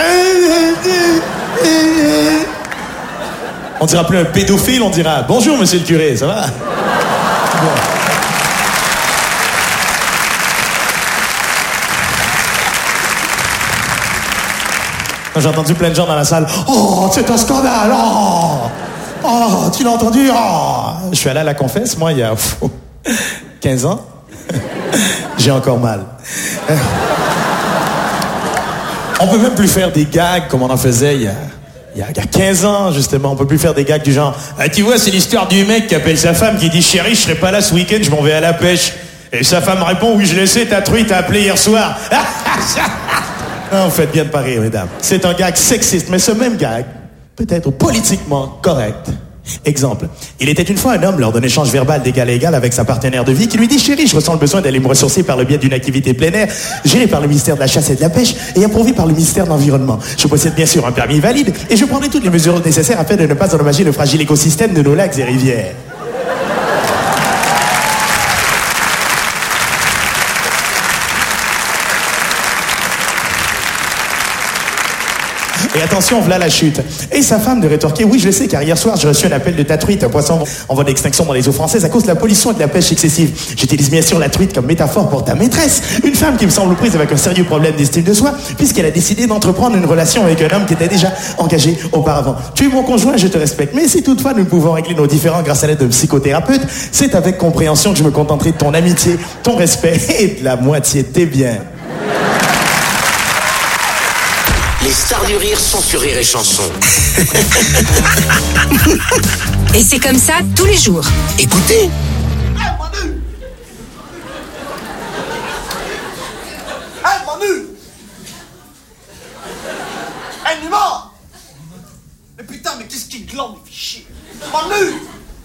On dira plus un pédophile, on dira bonjour, monsieur le curé, ça va? Bon. J'ai entendu plein de gens dans la salle. Oh, c'est un scandale! Oh! Oh, tu l'as entendu? Oh. Je suis allé à la confesse, moi, il y a pff, quinze ans. J'ai encore mal. On peut même plus faire des gags comme on en faisait il y a, il y a, il y a quinze ans, justement. On peut plus faire des gags du genre ah, tu vois, c'est l'histoire du mec qui appelle sa femme, qui dit chérie, je serai pas là ce week-end, je m'en vais à la pêche. Et sa femme répond oui, je le sais, ta truie t'a appelé hier soir. Non, vous faites bien de pas rire, mesdames. C'est un gag sexiste, mais ce même gag peut être politiquement correct. Exemple. Il était une fois un homme lors d'un échange verbal d'égal à égal avec sa partenaire de vie qui lui dit « Chérie, je ressens le besoin d'aller me ressourcer par le biais d'une activité plein air, gérée par le ministère de la Chasse et de la Pêche et approuvée par le ministère de l'Environnement. Je possède bien sûr un permis valide et je prendrai toutes les mesures nécessaires afin de ne pas endommager le fragile écosystème de nos lacs et rivières. » Et attention, voilà la chute. Et sa femme de rétorquer, oui, je le sais, car hier soir, j'ai reçu un appel de ta truite, un poisson en voie d'extinction dans les eaux françaises à cause de la pollution et de la pêche excessive. J'utilise bien sûr la truite comme métaphore pour ta maîtresse, une femme qui me semble prise avec un sérieux problème d'estime de soi, puisqu'elle a décidé d'entreprendre une relation avec un homme qui était déjà engagé auparavant. Tu es mon conjoint, je te respecte, mais si toutefois nous pouvons régler nos différends grâce à l'aide d'un psychothérapeute, c'est avec compréhension que je me contenterai de ton amitié, ton respect et de la moitié de tes biens. Les stars du rire sont sur Rire et Chanson. Et c'est comme ça tous les jours. Écoutez. Hey, Manu! Hey, Manu! Hey, Nima! Mais putain, mais qu'est-ce qui glande, il fait chier! Manu!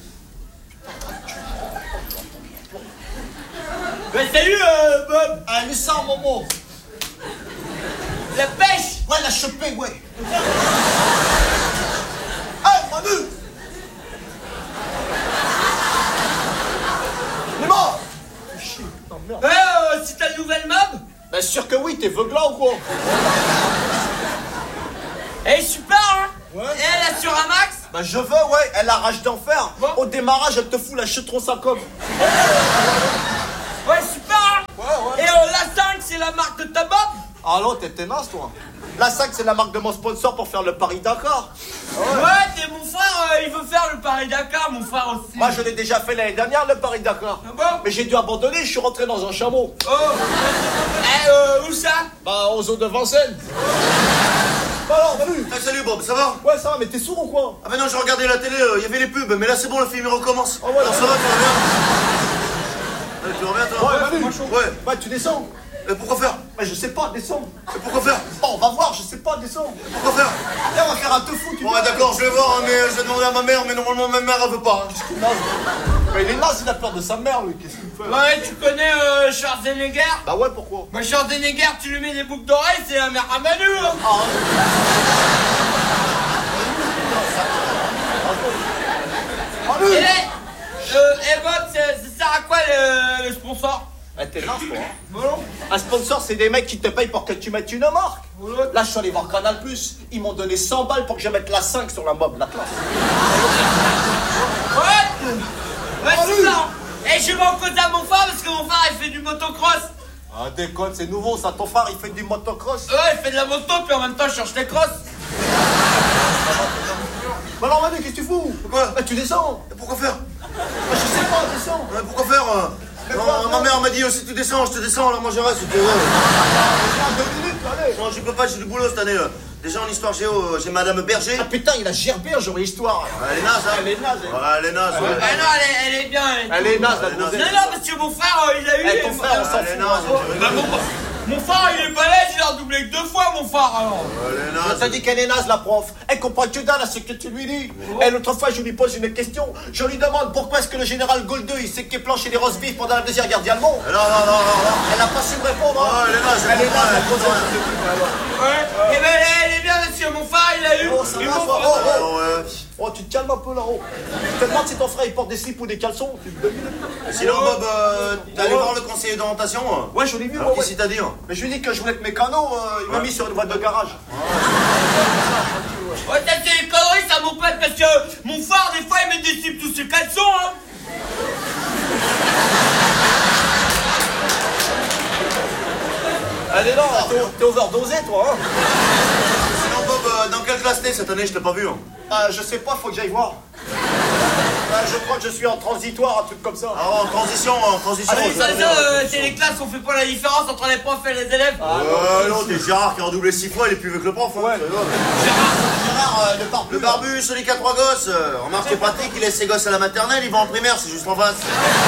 Ouais, salut, euh, Bob! Ah, mais ça, Momo! La pêche! Ouais, la chopée, ouais! Hey, Manu! Nima! Chier, putain, merde! Ouais, euh, c'est ta nouvelle mob? Bien sûr que oui, t'es veuglant ou quoi? Eh, super, hein? Ouais. Et elle assure un max? Bah je veux, ouais, elle a rage d'enfer. Bon. Au démarrage, elle te fout la chetron sa com. Ouais, super. Ouais, ouais. Et euh, la cinq, c'est la marque de ta bob? Ah non, t'es tenace, toi. La cinq, c'est la marque de mon sponsor pour faire le Paris-Dakar. Ouais, t'es mon frère, euh, il veut faire le Paris-Dakar, mon frère aussi. Moi, je l'ai déjà fait l'année dernière, le Paris-Dakar. Ah bon? Mais j'ai dû abandonner, je suis rentré dans un chameau. Oh. Eh, euh, où ça? Bah, aux eaux de Vincennes. Bah alors, Manu. Ah, salut Bob, ça va? Ouais, ça va, mais t'es sourd ou quoi? Ah, mais non, j'ai regardé la télé, il euh, y avait les pubs, mais là c'est bon, le film il recommence. Ah ouais, alors ça va, tu reviens? Ouais, tu reviens toi? Ouais, Manu. Ouais. Bah, tu descends. Et pourquoi faire? Bah, je sais pas, descends. Et pourquoi faire? Oh, on va voir, je sais pas, descends. Pourquoi faire? Viens, on va faire un tofu, tu Bon, ouais, d'accord, je vais voir, hein, mais euh, je vais demander à ma mère, mais normalement ma mère elle veut pas. Hein. Mais il est naze, il a peur de sa mère, lui, qu'est-ce qu'il fait? Ouais, tu connais euh, Schwarzenegger? Bah ouais, pourquoi? Bah, Schwarzenegger, tu lui mets des boucles d'oreilles, c'est la mère à Manu, hein. Ah, Et eh, euh, eh Bob, ça ça sert à quoi le, le sponsor? Eh, t'es naze, toi. Hein. Bon, non. Un sponsor, c'est des mecs qui te payent pour que tu mettes une marque. Là, je suis allé voir Canal plus. Ils m'ont donné cent balles pour que je mette la cinq sur la mob, la classe. Ouais. Ouais, c'est ça. Et je vais en cause à mon frère parce que mon frère il fait du motocross. Ah, déconne, c'est nouveau, ça. Ton frère, il fait du motocross. Ouais, il fait de la moto, puis en même temps, je cherche les crosses. Bah alors, Manu, qu'est-ce que tu fous? Pourquoi? Bah, tu descends. Et pourquoi faire? Bah, je sais pas, descends. Ouais, pourquoi faire? euh Mais Non, quoi, ma quoi mère m'a dit, euh, si tu descends, je te descends, alors moi je reste, si tu veux. Viens, deux minutes, allez. Non, je peux pas, j'ai du boulot cette année. euh. Déjà en histoire géo, euh, j'ai Madame Berger. Ah putain, il a gerbé un jour l'histoire. Ah, elle est naze, hein? Elle est naze. elle. Ouais, elle est naze, ouais. Ah non, elle est, elle est bien. Elle est... Elle est naze, la Elle est naze. grosse. Non, non, parce que mon frère, euh, il a eu... Eh, ton frère, on s'en Elle est fout. naze, hein. tu Bah, rigoles. mon, mon frère, il est balèze, il a redoublé que deux fois, mon frère, alors. Elle est Je naze. t'ai dit qu'elle est naze, la prof. Elle comprend que dalle à ce que tu lui dis. Et l'autre fois, je lui pose une question. Je lui demande pourquoi est-ce que le général Goldeux, il s'est qu'il planché des roses vives pendant la deuxième guerre d'Allemand. Non, non, non, non, non. Elle n'a pas su me répondre. hein. Ouais, elle est naze, Elle est comprend naze, la rien, grosse. elle comprend rien. Ouais. Et ben, elle, elle est bien, monsieur. Mon frère, il a eu... Oh, ça ils va, m'ont- toi. Oh, oh. Ouais, ouais. Oh, tu te calmes un peu là-haut. Je te demande si ton frère il porte des slips ou des caleçons. Tu me donnes. Sinon, Bob, euh, t'es allé voir le conseiller d'orientation? euh Ouais, je l'ai vu, Alors, ouais, qu'est-ce ouais. qu'il t'a dit? hein Mais je lui ai dit que je voulais être mécano, euh, il m'a Ouais. mis sur une boîte de garage. Ouais, ça, c'est des conneries, ça, mon pote, parce que mon frère, des fois, il met des slips tous ses caleçons, hein. Allez, non, t'es- t'es overdosé, toi, hein. Sinon, Bob, euh, dans quelle classe t'es cette année? Je t'ai pas vu. hein. Ah, je sais pas, faut que j'aille voir. Ah, je crois que je suis en transitoire, un truc comme ça. Ah, en transition, en transition. Ah oui, je ça, vais ça, revenir. euh, c'est les classes, on fait pas la différence entre les profs et les élèves. Ouais, non, t'es Gérard qui a redoublé six fois, il est plus vieux que le prof. hein. Ouais. Tu rigoles. Gérard, euh, le barbu. Le barbu, celui qui a trois gosses. euh, Remarque, c'est pratique, il laisse ses gosses à la maternelle, il va en primaire, c'est juste en face.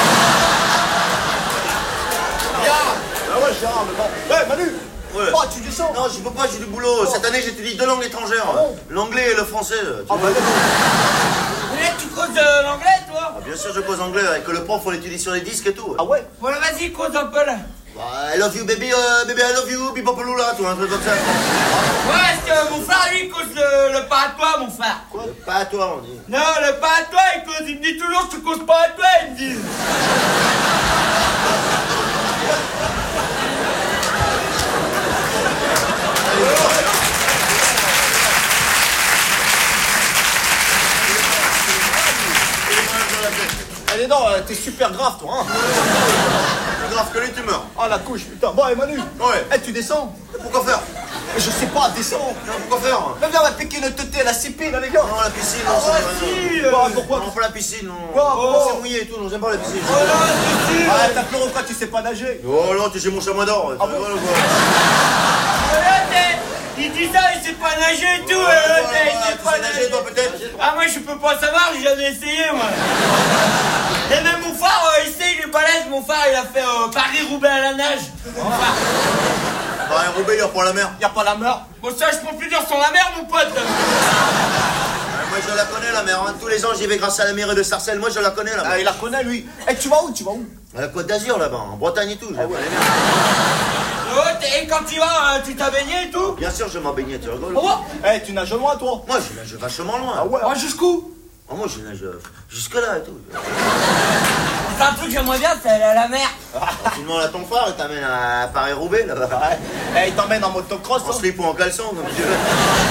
Ah ouais, Gérard, le barbu. Ouais, Manu. Ouais. Oh, tu descends. Non, je peux pas, j'ai du boulot. Cette année, j'étudie deux langues étrangères. Ah bon L'anglais et le français. Tu Ah, vois. bah, Mais tu causes euh, l'anglais, toi? Ah, bien sûr, je cause anglais avec le prof, on l'étudie sur les disques et tout. ah ouais. Voilà, vas-y, cause un peu, là. Bah, I love you, baby, euh, baby, I love you, bipopoloula, tout un truc comme ça. Ouais, parce que mon frère, lui, il cause le, le pas à toi, mon frère. Quoi? Pas à toi, on dit. Non, le pas à toi, il cause, il me dit toujours, tu causes pas à toi, il me dit. Allez, non, euh, t'es super grave, toi, hein. Plus grave que lui, tu meurs. Ah, la couche, putain. Bon, et Manu. Ouais. Eh, tu descends. Pourquoi faire? Je sais pas, descends. Non, pourquoi faire? Mais viens, on va piquer notre teuté à la C P, là, les gars. Non, la piscine, Ah, non, ça ouais, c'est si, rien. euh, pourquoi Non, pas la piscine, non. Quoi, Oh, pourquoi c'est mouillé et tout, non, j'aime pas la piscine. Oh là, c'est sûr. Ah, t'as pleuré quoi, tu sais pas nager. Oh non, tu sais mon chamois d'or. Ah tu bon rigoles ou quoi? Voilà, t'es- il dit ça, il sait pas nager et tout, Ouais, euh, ouais, t'es- ouais, il sait tu pas sais nager, toi, peut-être? Ah, moi, je peux pas savoir, j'ai jamais essayé, moi. Et même mon frère, euh, il sait, il est balèze, mon frère, il a fait euh, Paris-Roubaix à la nage. Mon frère. Bah, un Roubaix, il pour la mer. Y a pas la mer. Bon, ça, je peux plus dire sur la mer, mon pote. Ouais, moi, je la connais, la mer. hein. Tous les ans, j'y vais grâce à la mairie de Sarcelles. Moi, je la connais, la mer. Ah, il la connaît, lui. Eh, tu vas où, tu vas où? À la Côte d'Azur, là-bas, en Bretagne et tout. je la connais bien. Oh, t'es- et quand tu vas, euh, tu t'as baigné et tout? Bien sûr, je m'en baignais, tu rigoles. Oh, Eh, tu nages loin, toi. Moi, je nage vachement loin. Ah ouais. oh, jusqu'où? Oh, moi, je nage euh, jusque-là et tout. C'est un truc que j'aimerais bien, c'est aller à la mer. Sinon, là, ton frère, il t'amène à Paris-Roubaix, là-bas. Ouais. Eh, il t'emmène en motocross, En hein. slip ou en caleçon, comme tu veux.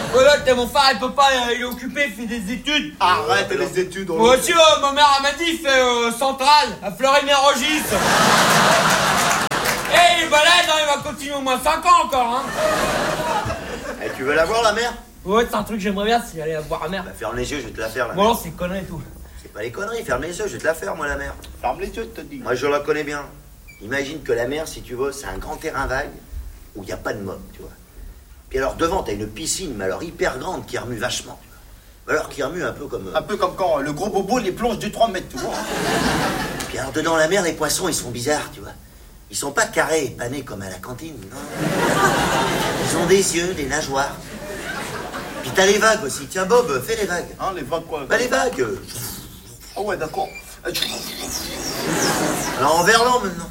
Voilà, t'es mon frère, il peut pas, euh, il est occupé, il fait des études. Arrête les études. Moi aussi, euh, ma mère elle m'a dit, il fait euh, centrale, à Fleury-Mérogis. Eh, il est balèze, hein, il va continuer au moins cinq ans encore, hein. Eh, tu veux la voir, la mère? Ouais, c'est un truc que j'aimerais bien, c'est aller voir la mère. Bah, ferme les yeux, je vais te la faire, la Bon, mère. non, c'est connerie et tout. C'est pas les conneries, ferme les yeux, je vais te la faire, moi, la mère. Ferme les yeux, je te dis. Moi, je la connais bien. Imagine que la mer, si tu veux, c'est un grand terrain vague où il n'y a pas de mob, tu vois. Puis alors, devant, t'as une piscine, mais alors hyper grande, qui remue vachement, tu vois. Alors, qui remue un peu comme... Un peu comme quand le gros bobo les plonge de trois mètres, tu vois. Puis alors, dedans la mer, les poissons, ils sont bizarres, tu vois. Ils sont pas carrés et panés comme à la cantine, non. Ils ont des yeux, des nageoires. Puis t'as les vagues aussi. Tiens, Bob, fais les vagues. Hein, les vagues quoi? Bah, les vagues. Ah ouais, d'accord. Alors, en verlan, maintenant.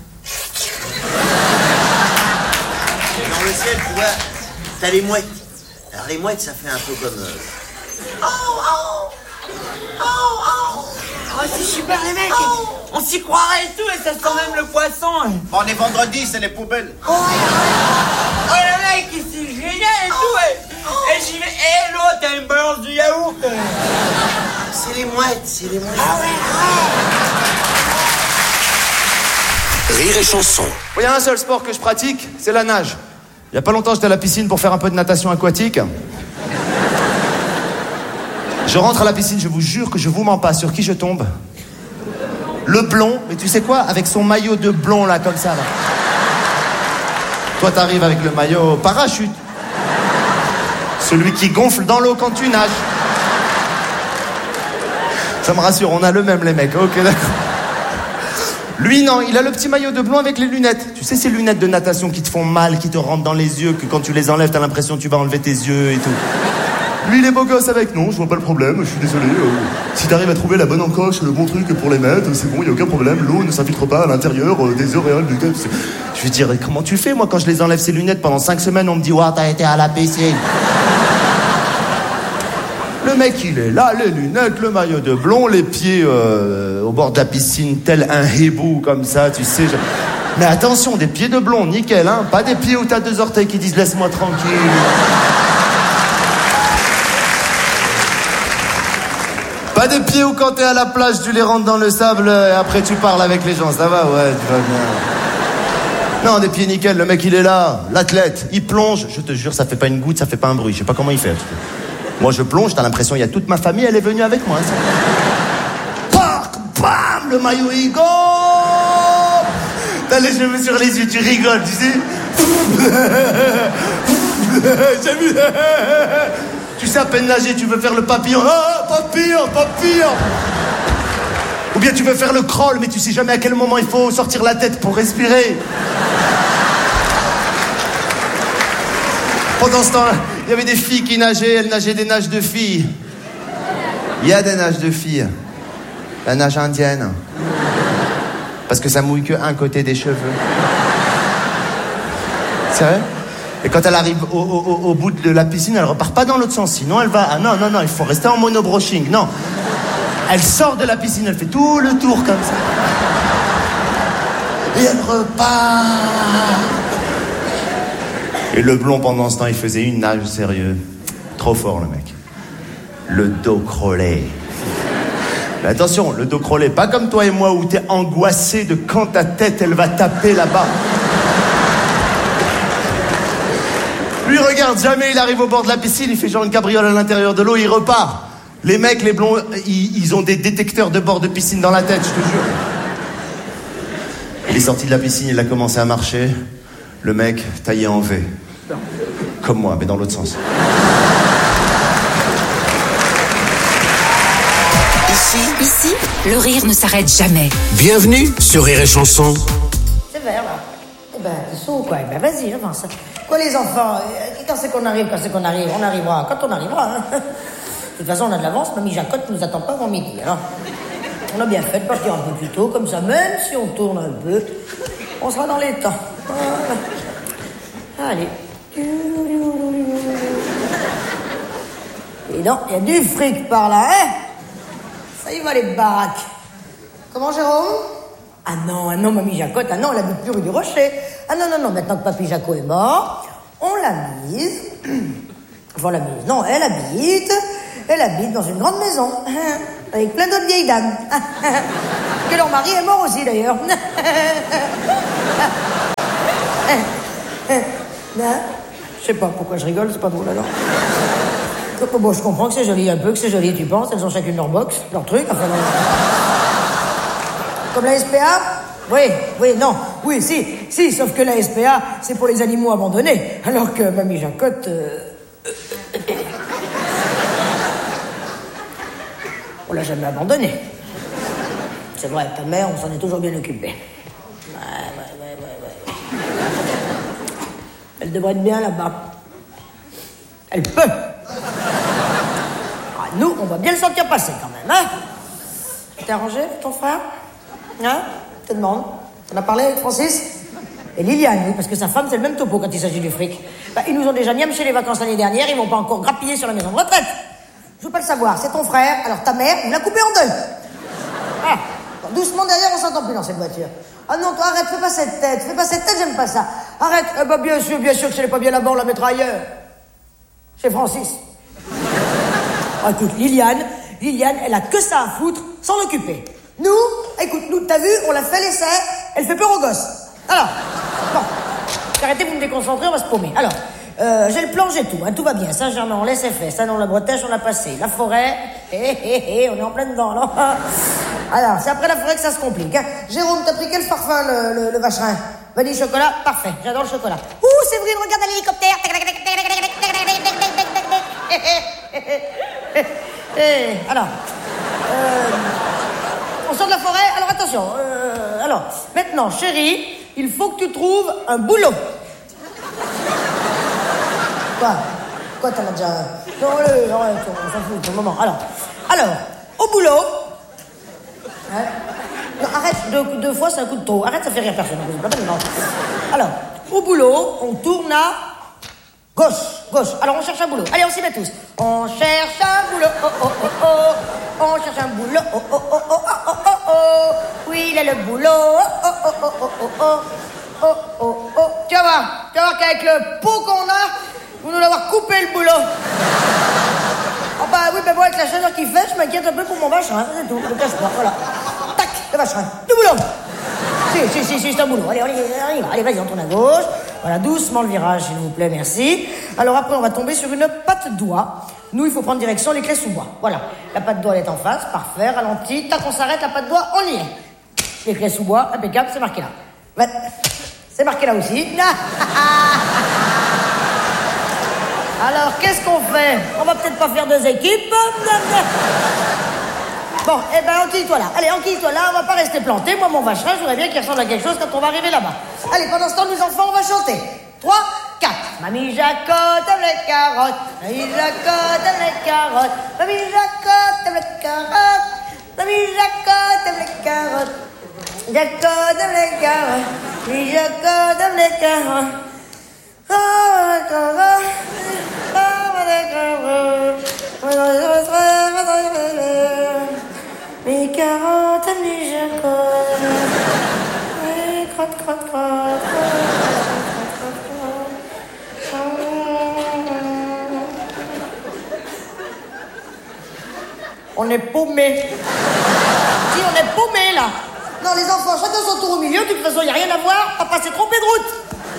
Et dans le ciel, tu vois, t'as les mouettes. Alors, les mouettes, ça fait un peu comme... Euh... Oh, oh Oh, oh Oh, c'est super, les mecs. Oh. On s'y croirait et tout, et ça sent même le poisson. On est vendredi, c'est les poubelles. Oh, oh le mec, c'est génial et tout. Et, et j'y vais. Et l'autre, elle me balance du yaourt. C'est les mouettes, c'est les mouettes. Ah ouais, ouais. Rire et chanson. Il y a un seul sport que je pratique, c'est la nage. Il y a pas longtemps, j'étais à la piscine pour faire un peu de natation aquatique. Je rentre à la piscine, je vous jure que je vous mens pas. Sur qui je tombe? Le blond, mais tu sais quoi? Avec son maillot de blond là, comme ça là. Toi t'arrives avec le maillot parachute. Celui qui gonfle dans l'eau quand tu nages. Ça me rassure, on a le même les mecs, ok d'accord. Lui non, il a le petit maillot de blond avec les lunettes. Tu sais ces lunettes de natation qui te font mal, qui te rentrent dans les yeux, que quand tu les enlèves t'as l'impression que tu vas enlever tes yeux et tout. Lui, il est beau gosse avec. Non, je vois pas le problème, je suis désolé. Euh, si t'arrives à trouver la bonne encoche, le bon truc pour les mettre, c'est bon, y a aucun problème. L'eau ne s'infiltre pas à l'intérieur euh, des auréoles du tête. Je lui dirais, comment tu fais? Moi, quand je les enlève ces lunettes pendant cinq semaines, on me dit, ouah, t'as été à la piscine. Le mec, il est là, les lunettes, le maillot de blond, les pieds euh, au bord de la piscine, tel un hibou, comme ça, tu sais. Je... Mais attention, des pieds de blond, nickel, hein. Pas des pieds où t'as deux orteils qui disent, laisse-moi tranquille. Pas des pieds où quand t'es à la plage, tu les rentres dans le sable et après tu parles avec les gens. Ça va? Ouais, tu vas bien. Non, des pieds nickel, le mec il est là, l'athlète, il plonge. Je te jure, ça fait pas une goutte, ça fait pas un bruit. Je sais pas comment il fait. Moi je plonge, t'as l'impression il y a toute ma famille, elle est venue avec moi. Pac, bam, le maillot il go. T'as les cheveux sur les yeux, tu rigoles, tu sais. J'ai vu. Tu sais à peine nager, tu veux faire le papillon. Ah, papillon, papillon. Ou bien tu veux faire le crawl, mais tu sais jamais à quel moment il faut sortir la tête pour respirer. Pendant ce temps, il y avait des filles qui nageaient, elles nageaient des nages de filles. Il y a des nages de filles. La nage indienne. Parce que ça mouille que un côté des cheveux. C'est vrai? Et quand elle arrive au, au, au bout de la piscine, elle repart pas dans l'autre sens. Sinon, elle va... Ah non, non, non, il faut rester en monobroching. Non. Elle sort de la piscine, elle fait tout le tour comme ça. Et elle repart. Et le blond, pendant ce temps, il faisait une nage sérieux. Trop fort, le mec. Le dos crawlé. Mais attention, le dos crawlé, pas comme toi et moi où t'es angoissé de quand ta tête, elle va taper là-bas. Lui, regarde, jamais il arrive au bord de la piscine, il fait genre une cabriole à l'intérieur de l'eau, il repart. Les mecs, les blonds, ils, ils ont des détecteurs de bord de piscine dans la tête, je te jure. Il est sorti de la piscine, il a commencé à marcher. Le mec, taillé en V. Comme moi, mais dans l'autre sens. Ici, ici, le rire ne s'arrête jamais. Bienvenue sur Rire et Chanson. C'est vert, là. Eh ben, t'es sourd, quoi. Eh ben, vas-y, avance. Quoi, les enfants? Quand c'est qu'on arrive, quand c'est qu'on arrive? On arrivera quand on arrivera, hein. De toute façon, on a de l'avance. Mamie Jacotte nous attend pas avant midi, alors. On a bien fait de partir un peu plus tôt, comme ça, même si on tourne un peu, on sera dans les temps. Voilà. Allez. Et non, il y a du fric par là, hein? Ça y va, les baraques. Comment, Jérôme? Ah non, ah non, Mamie Jacotte, ah non, elle habite plus rue du Rocher. Ah non, non, non, maintenant que Papy Jaco est mort, on l'a mise Enfin, la mise. Non, elle habite, elle habite dans une grande maison, avec plein d'autres vieilles dames. Que leur mari est mort aussi, d'ailleurs. Je sais pas pourquoi je rigole, c'est pas drôle, alors. Bon, je comprends que c'est joli un peu, que c'est joli, tu penses. Elles ont chacune leur box, leur truc, enfin... Non. Comme la S P A? Oui, oui, non, oui, si, si, sauf que la S P A, c'est pour les animaux abandonnés, alors que Mamie Jacotte... Euh... On l'a jamais abandonnée. C'est vrai, ta mère, on s'en est toujours bien occupé. Ouais, ouais, ouais, ouais, ouais. Elle devrait être bien là-bas. Elle peut. Ah, nous, on va bien le sentir passer quand même, hein? T'es arrangé avec ton frère? Hein? Je te demande. On a parlé avec Francis? Et Liliane, oui, parce que sa femme, c'est le même topo quand il s'agit du fric. Bah, ils nous ont déjà niamché les vacances l'année dernière, ils vont pas encore grappiller sur la maison de retraite. Je veux pas le savoir, c'est ton frère, alors ta mère, il l'a coupé en deux. Ah, bon, doucement derrière, on s'entend plus dans cette voiture. Ah non, toi, arrête, fais pas cette tête, fais pas cette tête, j'aime pas ça. Arrête, eh bah, bien sûr, bien sûr que si elle est pas bien là-bas, on la mettra ailleurs. Chez Francis. Ah, écoute, Liliane, Liliane, elle a que ça à foutre, s'en occuper. Nous, écoute, nous, t'as vu, on l'a fait l'essai, elle fait peur aux gosses. Alors, bon, arrêtez, vous me déconcentrez, on va se paumer. Alors, euh, j'ai le plan, j'ai tout, hein, tout va bien. Saint-Germain, on laisse faire. Ça, dans la Bretèche, on l'a passé. La forêt, hé, hé, hé, on est en plein dedans, non? Alors, c'est après la forêt que ça se complique, hein. Jérôme, t'as pris quel parfum, le, le, le vacherin? Vanille chocolat? Parfait, j'adore le chocolat. Ouh, Séverine, regarde un hélicoptère. Alors, euh, on sort de la forêt, alors attention, euh, alors, maintenant, chérie, il faut que tu trouves un boulot. Quoi? Quoi, t'en as déjà... Non, allez, arrête, on s'en fout pour le moment. Alors, alors, au boulot... Hein? Non, arrête, deux, deux fois, c'est un coup de trop. Arrête, ça fait rire personne. Non. Alors, au boulot, on tourne à... Gauche, gauche. Alors, on cherche un boulot. Allez, on s'y met tous. On cherche un boulot, oh, oh, oh, oh. On cherche un boulot, oh, oh, oh, oh, oh, oh, oh, oh. Oui, il est le boulot, oh, oh, oh, oh, oh, oh, oh. Oh, oh, oh. Tu vas voir, tu vas voir qu'avec le pot qu'on a, vous nous l'avoir coupé le boulot. Oh bah oui, mais bon, avec la chaleur qu'il fait, je m'inquiète un peu pour mon vacherin, c'est tout, je ne cache pas, voilà. Tac, le vacherin, du boulot. Si, si, si, si, c'est un boulot. Allez, allez, allez, allez, vas-y, on tourne à gauche. Voilà, doucement le virage, s'il vous plaît, merci. Alors après, on va tomber sur une patte doigt. Nous, il faut prendre direction les clés sous bois. Voilà, la patte doigt, elle est en face, parfait, ralenti. Tac, on s'arrête, la patte doigt, on y est. Les clés sous bois, impeccable, c'est marqué là. Ouais. C'est marqué là aussi. Alors, qu'est-ce qu'on fait? On va peut-être pas faire deux équipes. Bon, eh ben, enquille-toi là. Allez, enquille-toi là, on va pas rester planté. Moi, mon vacherin, je voudrais bien qu'il ressemble à quelque chose quand on va arriver là-bas. Allez, pendant ce temps, nous enfants, on va chanter. Trois, quatre. Mamie Jacotte aime les carottes. Mamie Jacotte aime les carottes. Mamie Jacotte aime les carottes. Mamie Jacotte aime les carottes. Jacotte aime les carottes. Mamie Jacotte aime les carottes. Oh, les carottes. Oh, les carottes. Les carottes aiment les Jacotte. Crotte, crotte, crotte. On est paumés. Si, on est paumés, là. Non, les enfants, chacun son tour au milieu. De toute façon, il n'y a rien à voir. Papa s'est trompé de route.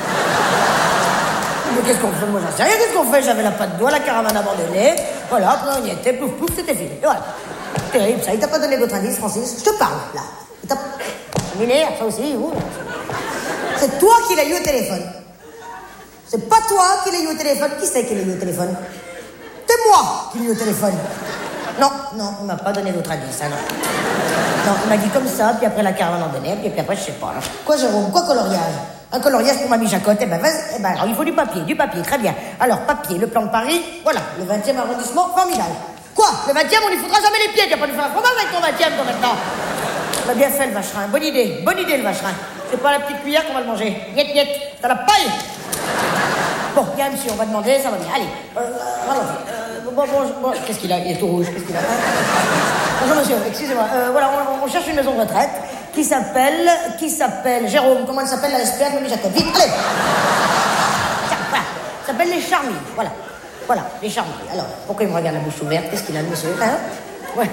Mais qu'est-ce qu'on fait? Moi, j'en sais rien. Qu'est-ce qu'on fait? J'avais la patte doigt, la caravane abandonnée. Voilà, après, on y était. Plouf, plouf, c'était fini. Et voilà. Terrible, ça. Il t'a pas donné d'autres indices, Francis? Je te parle, là. Il t'a... Ça m'énerve, ça aussi. Ouh. C'est toi qui l'as eu au téléphone. C'est pas toi qui l'as eu au téléphone. Qui c'est qui l'a eu au téléphone? C'est moi qui l'ai eu au téléphone. Non, non, il m'a pas donné d'autres indices, hein, non. Non, il m'a dit comme ça, puis après la caravane abandonnée, puis, puis après, je sais pas. Hein. Quoi, Jérôme? Quoi, coloriage? Un coloriage pour Mamie Jacotte? Eh ben, vas-y. Eh ben, alors, il faut du papier, du papier, très bien. Alors, papier, le plan de Paris, voilà, le vingtième arrondissement, formidable. Quoi? Le vingtième, on n'y foutra jamais les pieds, tu vas pas nous faire un fromage avec ton vingtième, toi, maintenant. On a bien fait, le vacherin. Bonne idée, bonne idée, le vacherin. C'est pas la petite cuillère qu'on va le manger. Niet, niet, t'as la paille. Bon, bien, monsieur, on va demander, ça va bien. Allez, euh, allons-y. Euh, bon, bon, bon, qu'est-ce qu'il a? Il est tout rouge, qu'est-ce qu'il a? Bonjour, monsieur, excusez-moi. Euh, voilà, on, on cherche une maison de retraite qui s'appelle, qui s'appelle, Jérôme, comment elle s'appelle, la S P A de Mamie Jacotte? Vite, allez. Tiens, voilà, ça s'appelle les Charmilles, voilà. Voilà, les charmilles. Alors, pourquoi il me regarde la bouche ouverte? Qu'est-ce qu'il a, le monsieur? Hein? Ouais.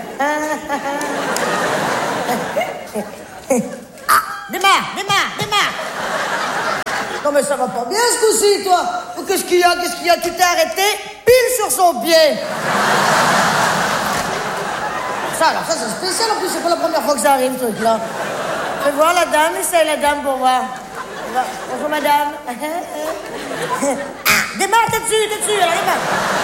Ah, démarre, démarre, démarre. Non mais ça va pas bien ce coup-ci, toi. Qu'est-ce qu'il y a, qu'est-ce qu'il y a? Tu t'es arrêté pile sur son pied. Ça, alors, ça c'est spécial en plus, c'est pas la première fois que ça arrive, ce truc-là. Fais voir la dame, essaye la dame pour voir. Bonjour madame. Ah, démarre, t'es dessus, t'es dessus, alors démarre.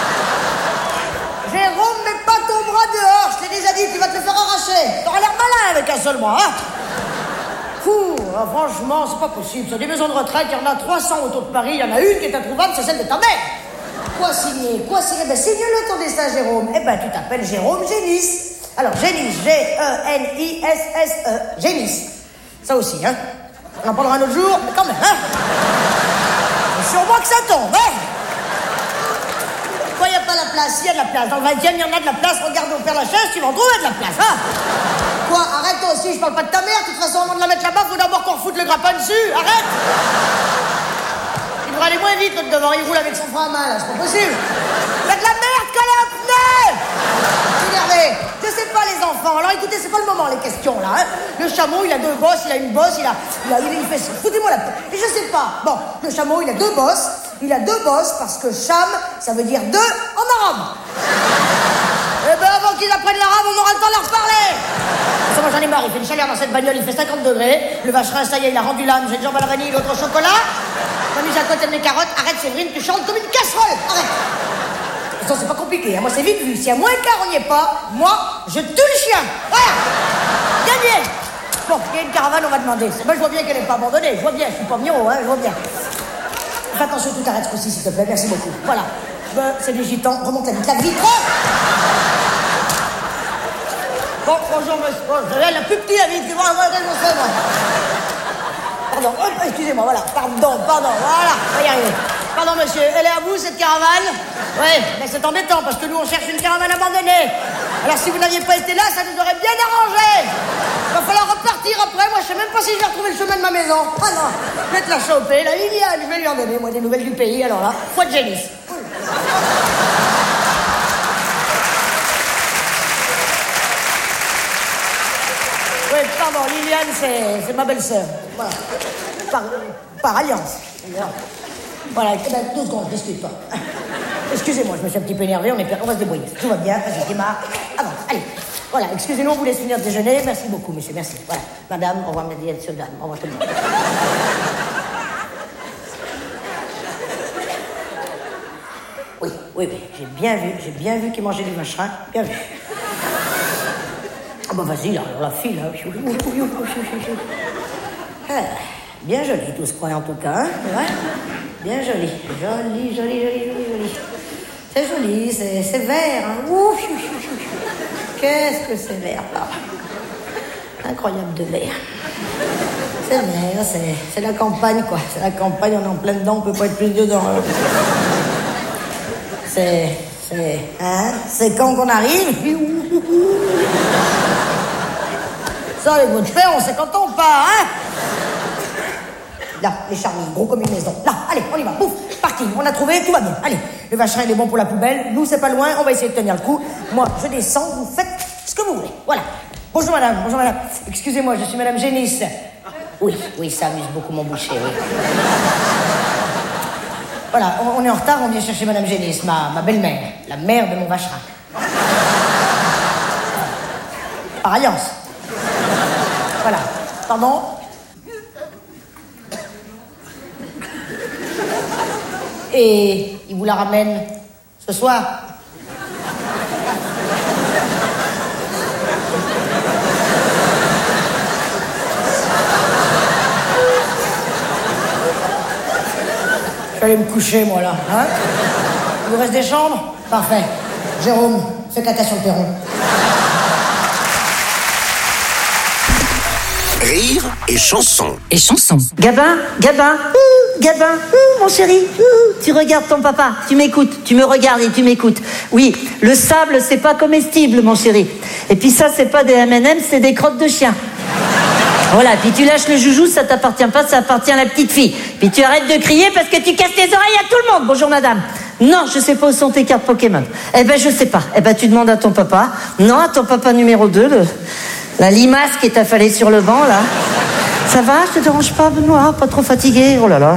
Jérôme, mets pas ton bras dehors, je t'ai déjà dit, tu vas te le faire arracher. T'auras l'air malin avec un seul bras, hein. Fou, ah, franchement, c'est pas possible. Sur des maisons de retraite, il y en a trois cents autour de Paris, il y en a une qui est introuvable, c'est celle de ta mère. Quoi signer? Quoi signer? Ben signe-le ton destin, Jérôme. Eh ben, tu t'appelles Jérôme Génis. Alors, Génis, G E N I S S E, Génis. Ça aussi, hein. On en parlera un autre jour, mais quand même, hein. C'est sur moi que ça tombe, hein. Pourquoi il n'y a pas la place? Il y a de la place. Dans le vingtième, il y en a de la place. Regarde au Père Lachaise, tu vas en trouver de la place, hein. Quoi? Arrête toi aussi, je parle pas de ta mère. De toute façon, avant de la mettre là-bas, faut d'abord qu'on refoute le grappin dessus. Arrête. Il devrait aller moins vite, l'autre devant. Il roule avec son frein à main, là. C'est pas possible. Faites de la merde, collez un pneu. Énervé. Je sais pas, les enfants. Alors écoutez, c'est pas le moment, les questions, là, hein. Le chameau, il a deux bosses, il a une bosse, il a... Il, a, il, il fait... Foutez-moi la... Et je sais pas. Bon, le chameau, il a deux bosses. Il a deux bosses parce que cham, ça veut dire deux en arabe. Eh ben, avant qu'ils apprennent l'arabe, on aura le temps de leur parler. Ça, moi, j'en ai marre. Il fait une chaleur dans cette bagnole, il fait cinquante degrés. Le vacherin, ça y est, il a rendu l'âme. J'ai une jambe à la vanille, l'autre au chocolat. T'as mis à côté de mes carottes. Arrête, Séverine, tu chantes comme une casserole. Arrête. De toute façon, c'est pas compliqué, hein. Moi, c'est vite vu. Si à moins quart, on n'y est pas, moi, je tue le chien. Voilà. Gagné. Bon, il y a une caravane, on va demander. Moi, je vois bien qu'elle n'est pas abandonnée. Je vois bien, je suis pas mignon, hein, je vois bien. Fais attention, tout arrête ce coup-ci, s'il te plaît. Merci beaucoup. Voilà. Ben, c'est des gitans. Remonte la vitre. La vitre. Bon, bonjour, monsieur. Bon, elle a plus petit, la vitre. Voilà, voilà, je sais, moi. Pardon, hop, excusez-moi, voilà. Pardon, pardon, voilà. On va y arriver. Pardon, monsieur. Elle est à vous, cette caravane? Oui, mais c'est embêtant, parce que nous, on cherche une caravane abandonnée. Alors, si vous n'aviez pas été là, ça nous aurait bien arrangé. Il va falloir repartir après. Moi, je sais même pas si je vais retrouver le chemin de ma maison. Ah non, je vais te la choper. La Liliane, je vais lui en donner, moi, des nouvelles du pays. Alors là, foi de Génis. Oui, pardon, Liliane, c'est, c'est ma belle-sœur. Voilà. Par, par alliance. Voilà, eh ben, deux secondes, discute pas. Excusez-moi, je me suis un petit peu énervé, on, est, on va se débrouiller. Tout va bien, vas-y, démarre. Ah bon, allez. Voilà, excusez-nous, on vous laisse finir de déjeuner. Merci beaucoup, monsieur, merci. Voilà. Madame, au revoir, mesdames, messieurs, dames. Au revoir tout le monde. Oui, oui, oui, j'ai bien vu, j'ai bien vu qu'il mangeait du vacherin. Bien vu. Ah bah vas-y, là, la fille, là. Ah, bien joli, tout ce coin, en tout cas, hein, ouais. Bien joli, joli, joli, joli, joli, joli. C'est joli, c'est, c'est vert, hein. Ouf, chou, chou, chou, chou. Qu'est-ce que c'est vert, là. Incroyable de vert. C'est vert, c'est, c'est la campagne, quoi. C'est la campagne, on est en plein dedans, on peut pas être plus dedans. Hein. C'est, c'est, hein, c'est quand qu'on arrive. Ça, les bouts de fer, on sait quand on part, hein. Là, les charmilles, gros comme une maison. Là, allez, on y va, pouf, parti, on a trouvé, tout va bien. Allez, le vacherin, il est bon pour la poubelle. Nous, c'est pas loin, on va essayer de tenir le coup. Moi, je descends, vous faites ce que vous voulez. Voilà. Bonjour, madame, bonjour, madame. Excusez-moi, je suis madame Génis. Oui, oui, ça amuse beaucoup mon boucher, oui. Voilà, on, on est en retard, on vient chercher madame Génis, ma, ma belle-mère, la mère de mon vacherin. Par alliance. Voilà. Pardon? Et il vous la ramène ce soir? Je vais aller me coucher, moi, là. Hein? Il vous reste des chambres? Parfait. Jérôme, fais caca sur le perron. Rire et chanson. Et chanson. Gabin, Gabin, ouh, Gabin, ouh, mon chéri, ouh, tu regardes ton papa, tu m'écoutes, tu me regardes et tu m'écoutes. Oui, le sable, c'est pas comestible, mon chéri. Et puis ça, c'est pas des M and M, c'est des crottes de chien. Voilà, puis tu lâches le joujou, ça t'appartient pas, ça appartient à la petite fille. Puis tu arrêtes de crier parce que tu casses les oreilles à tout le monde. Bonjour madame. Non, je sais pas où sont tes cartes Pokémon. Eh ben, je sais pas. Eh ben, tu demandes à ton papa. Non, à ton papa numéro deux, le, la limace qui est affalée sur le banc, là. Ça va, je te dérange pas, Benoît? Pas trop fatigué? Oh là là.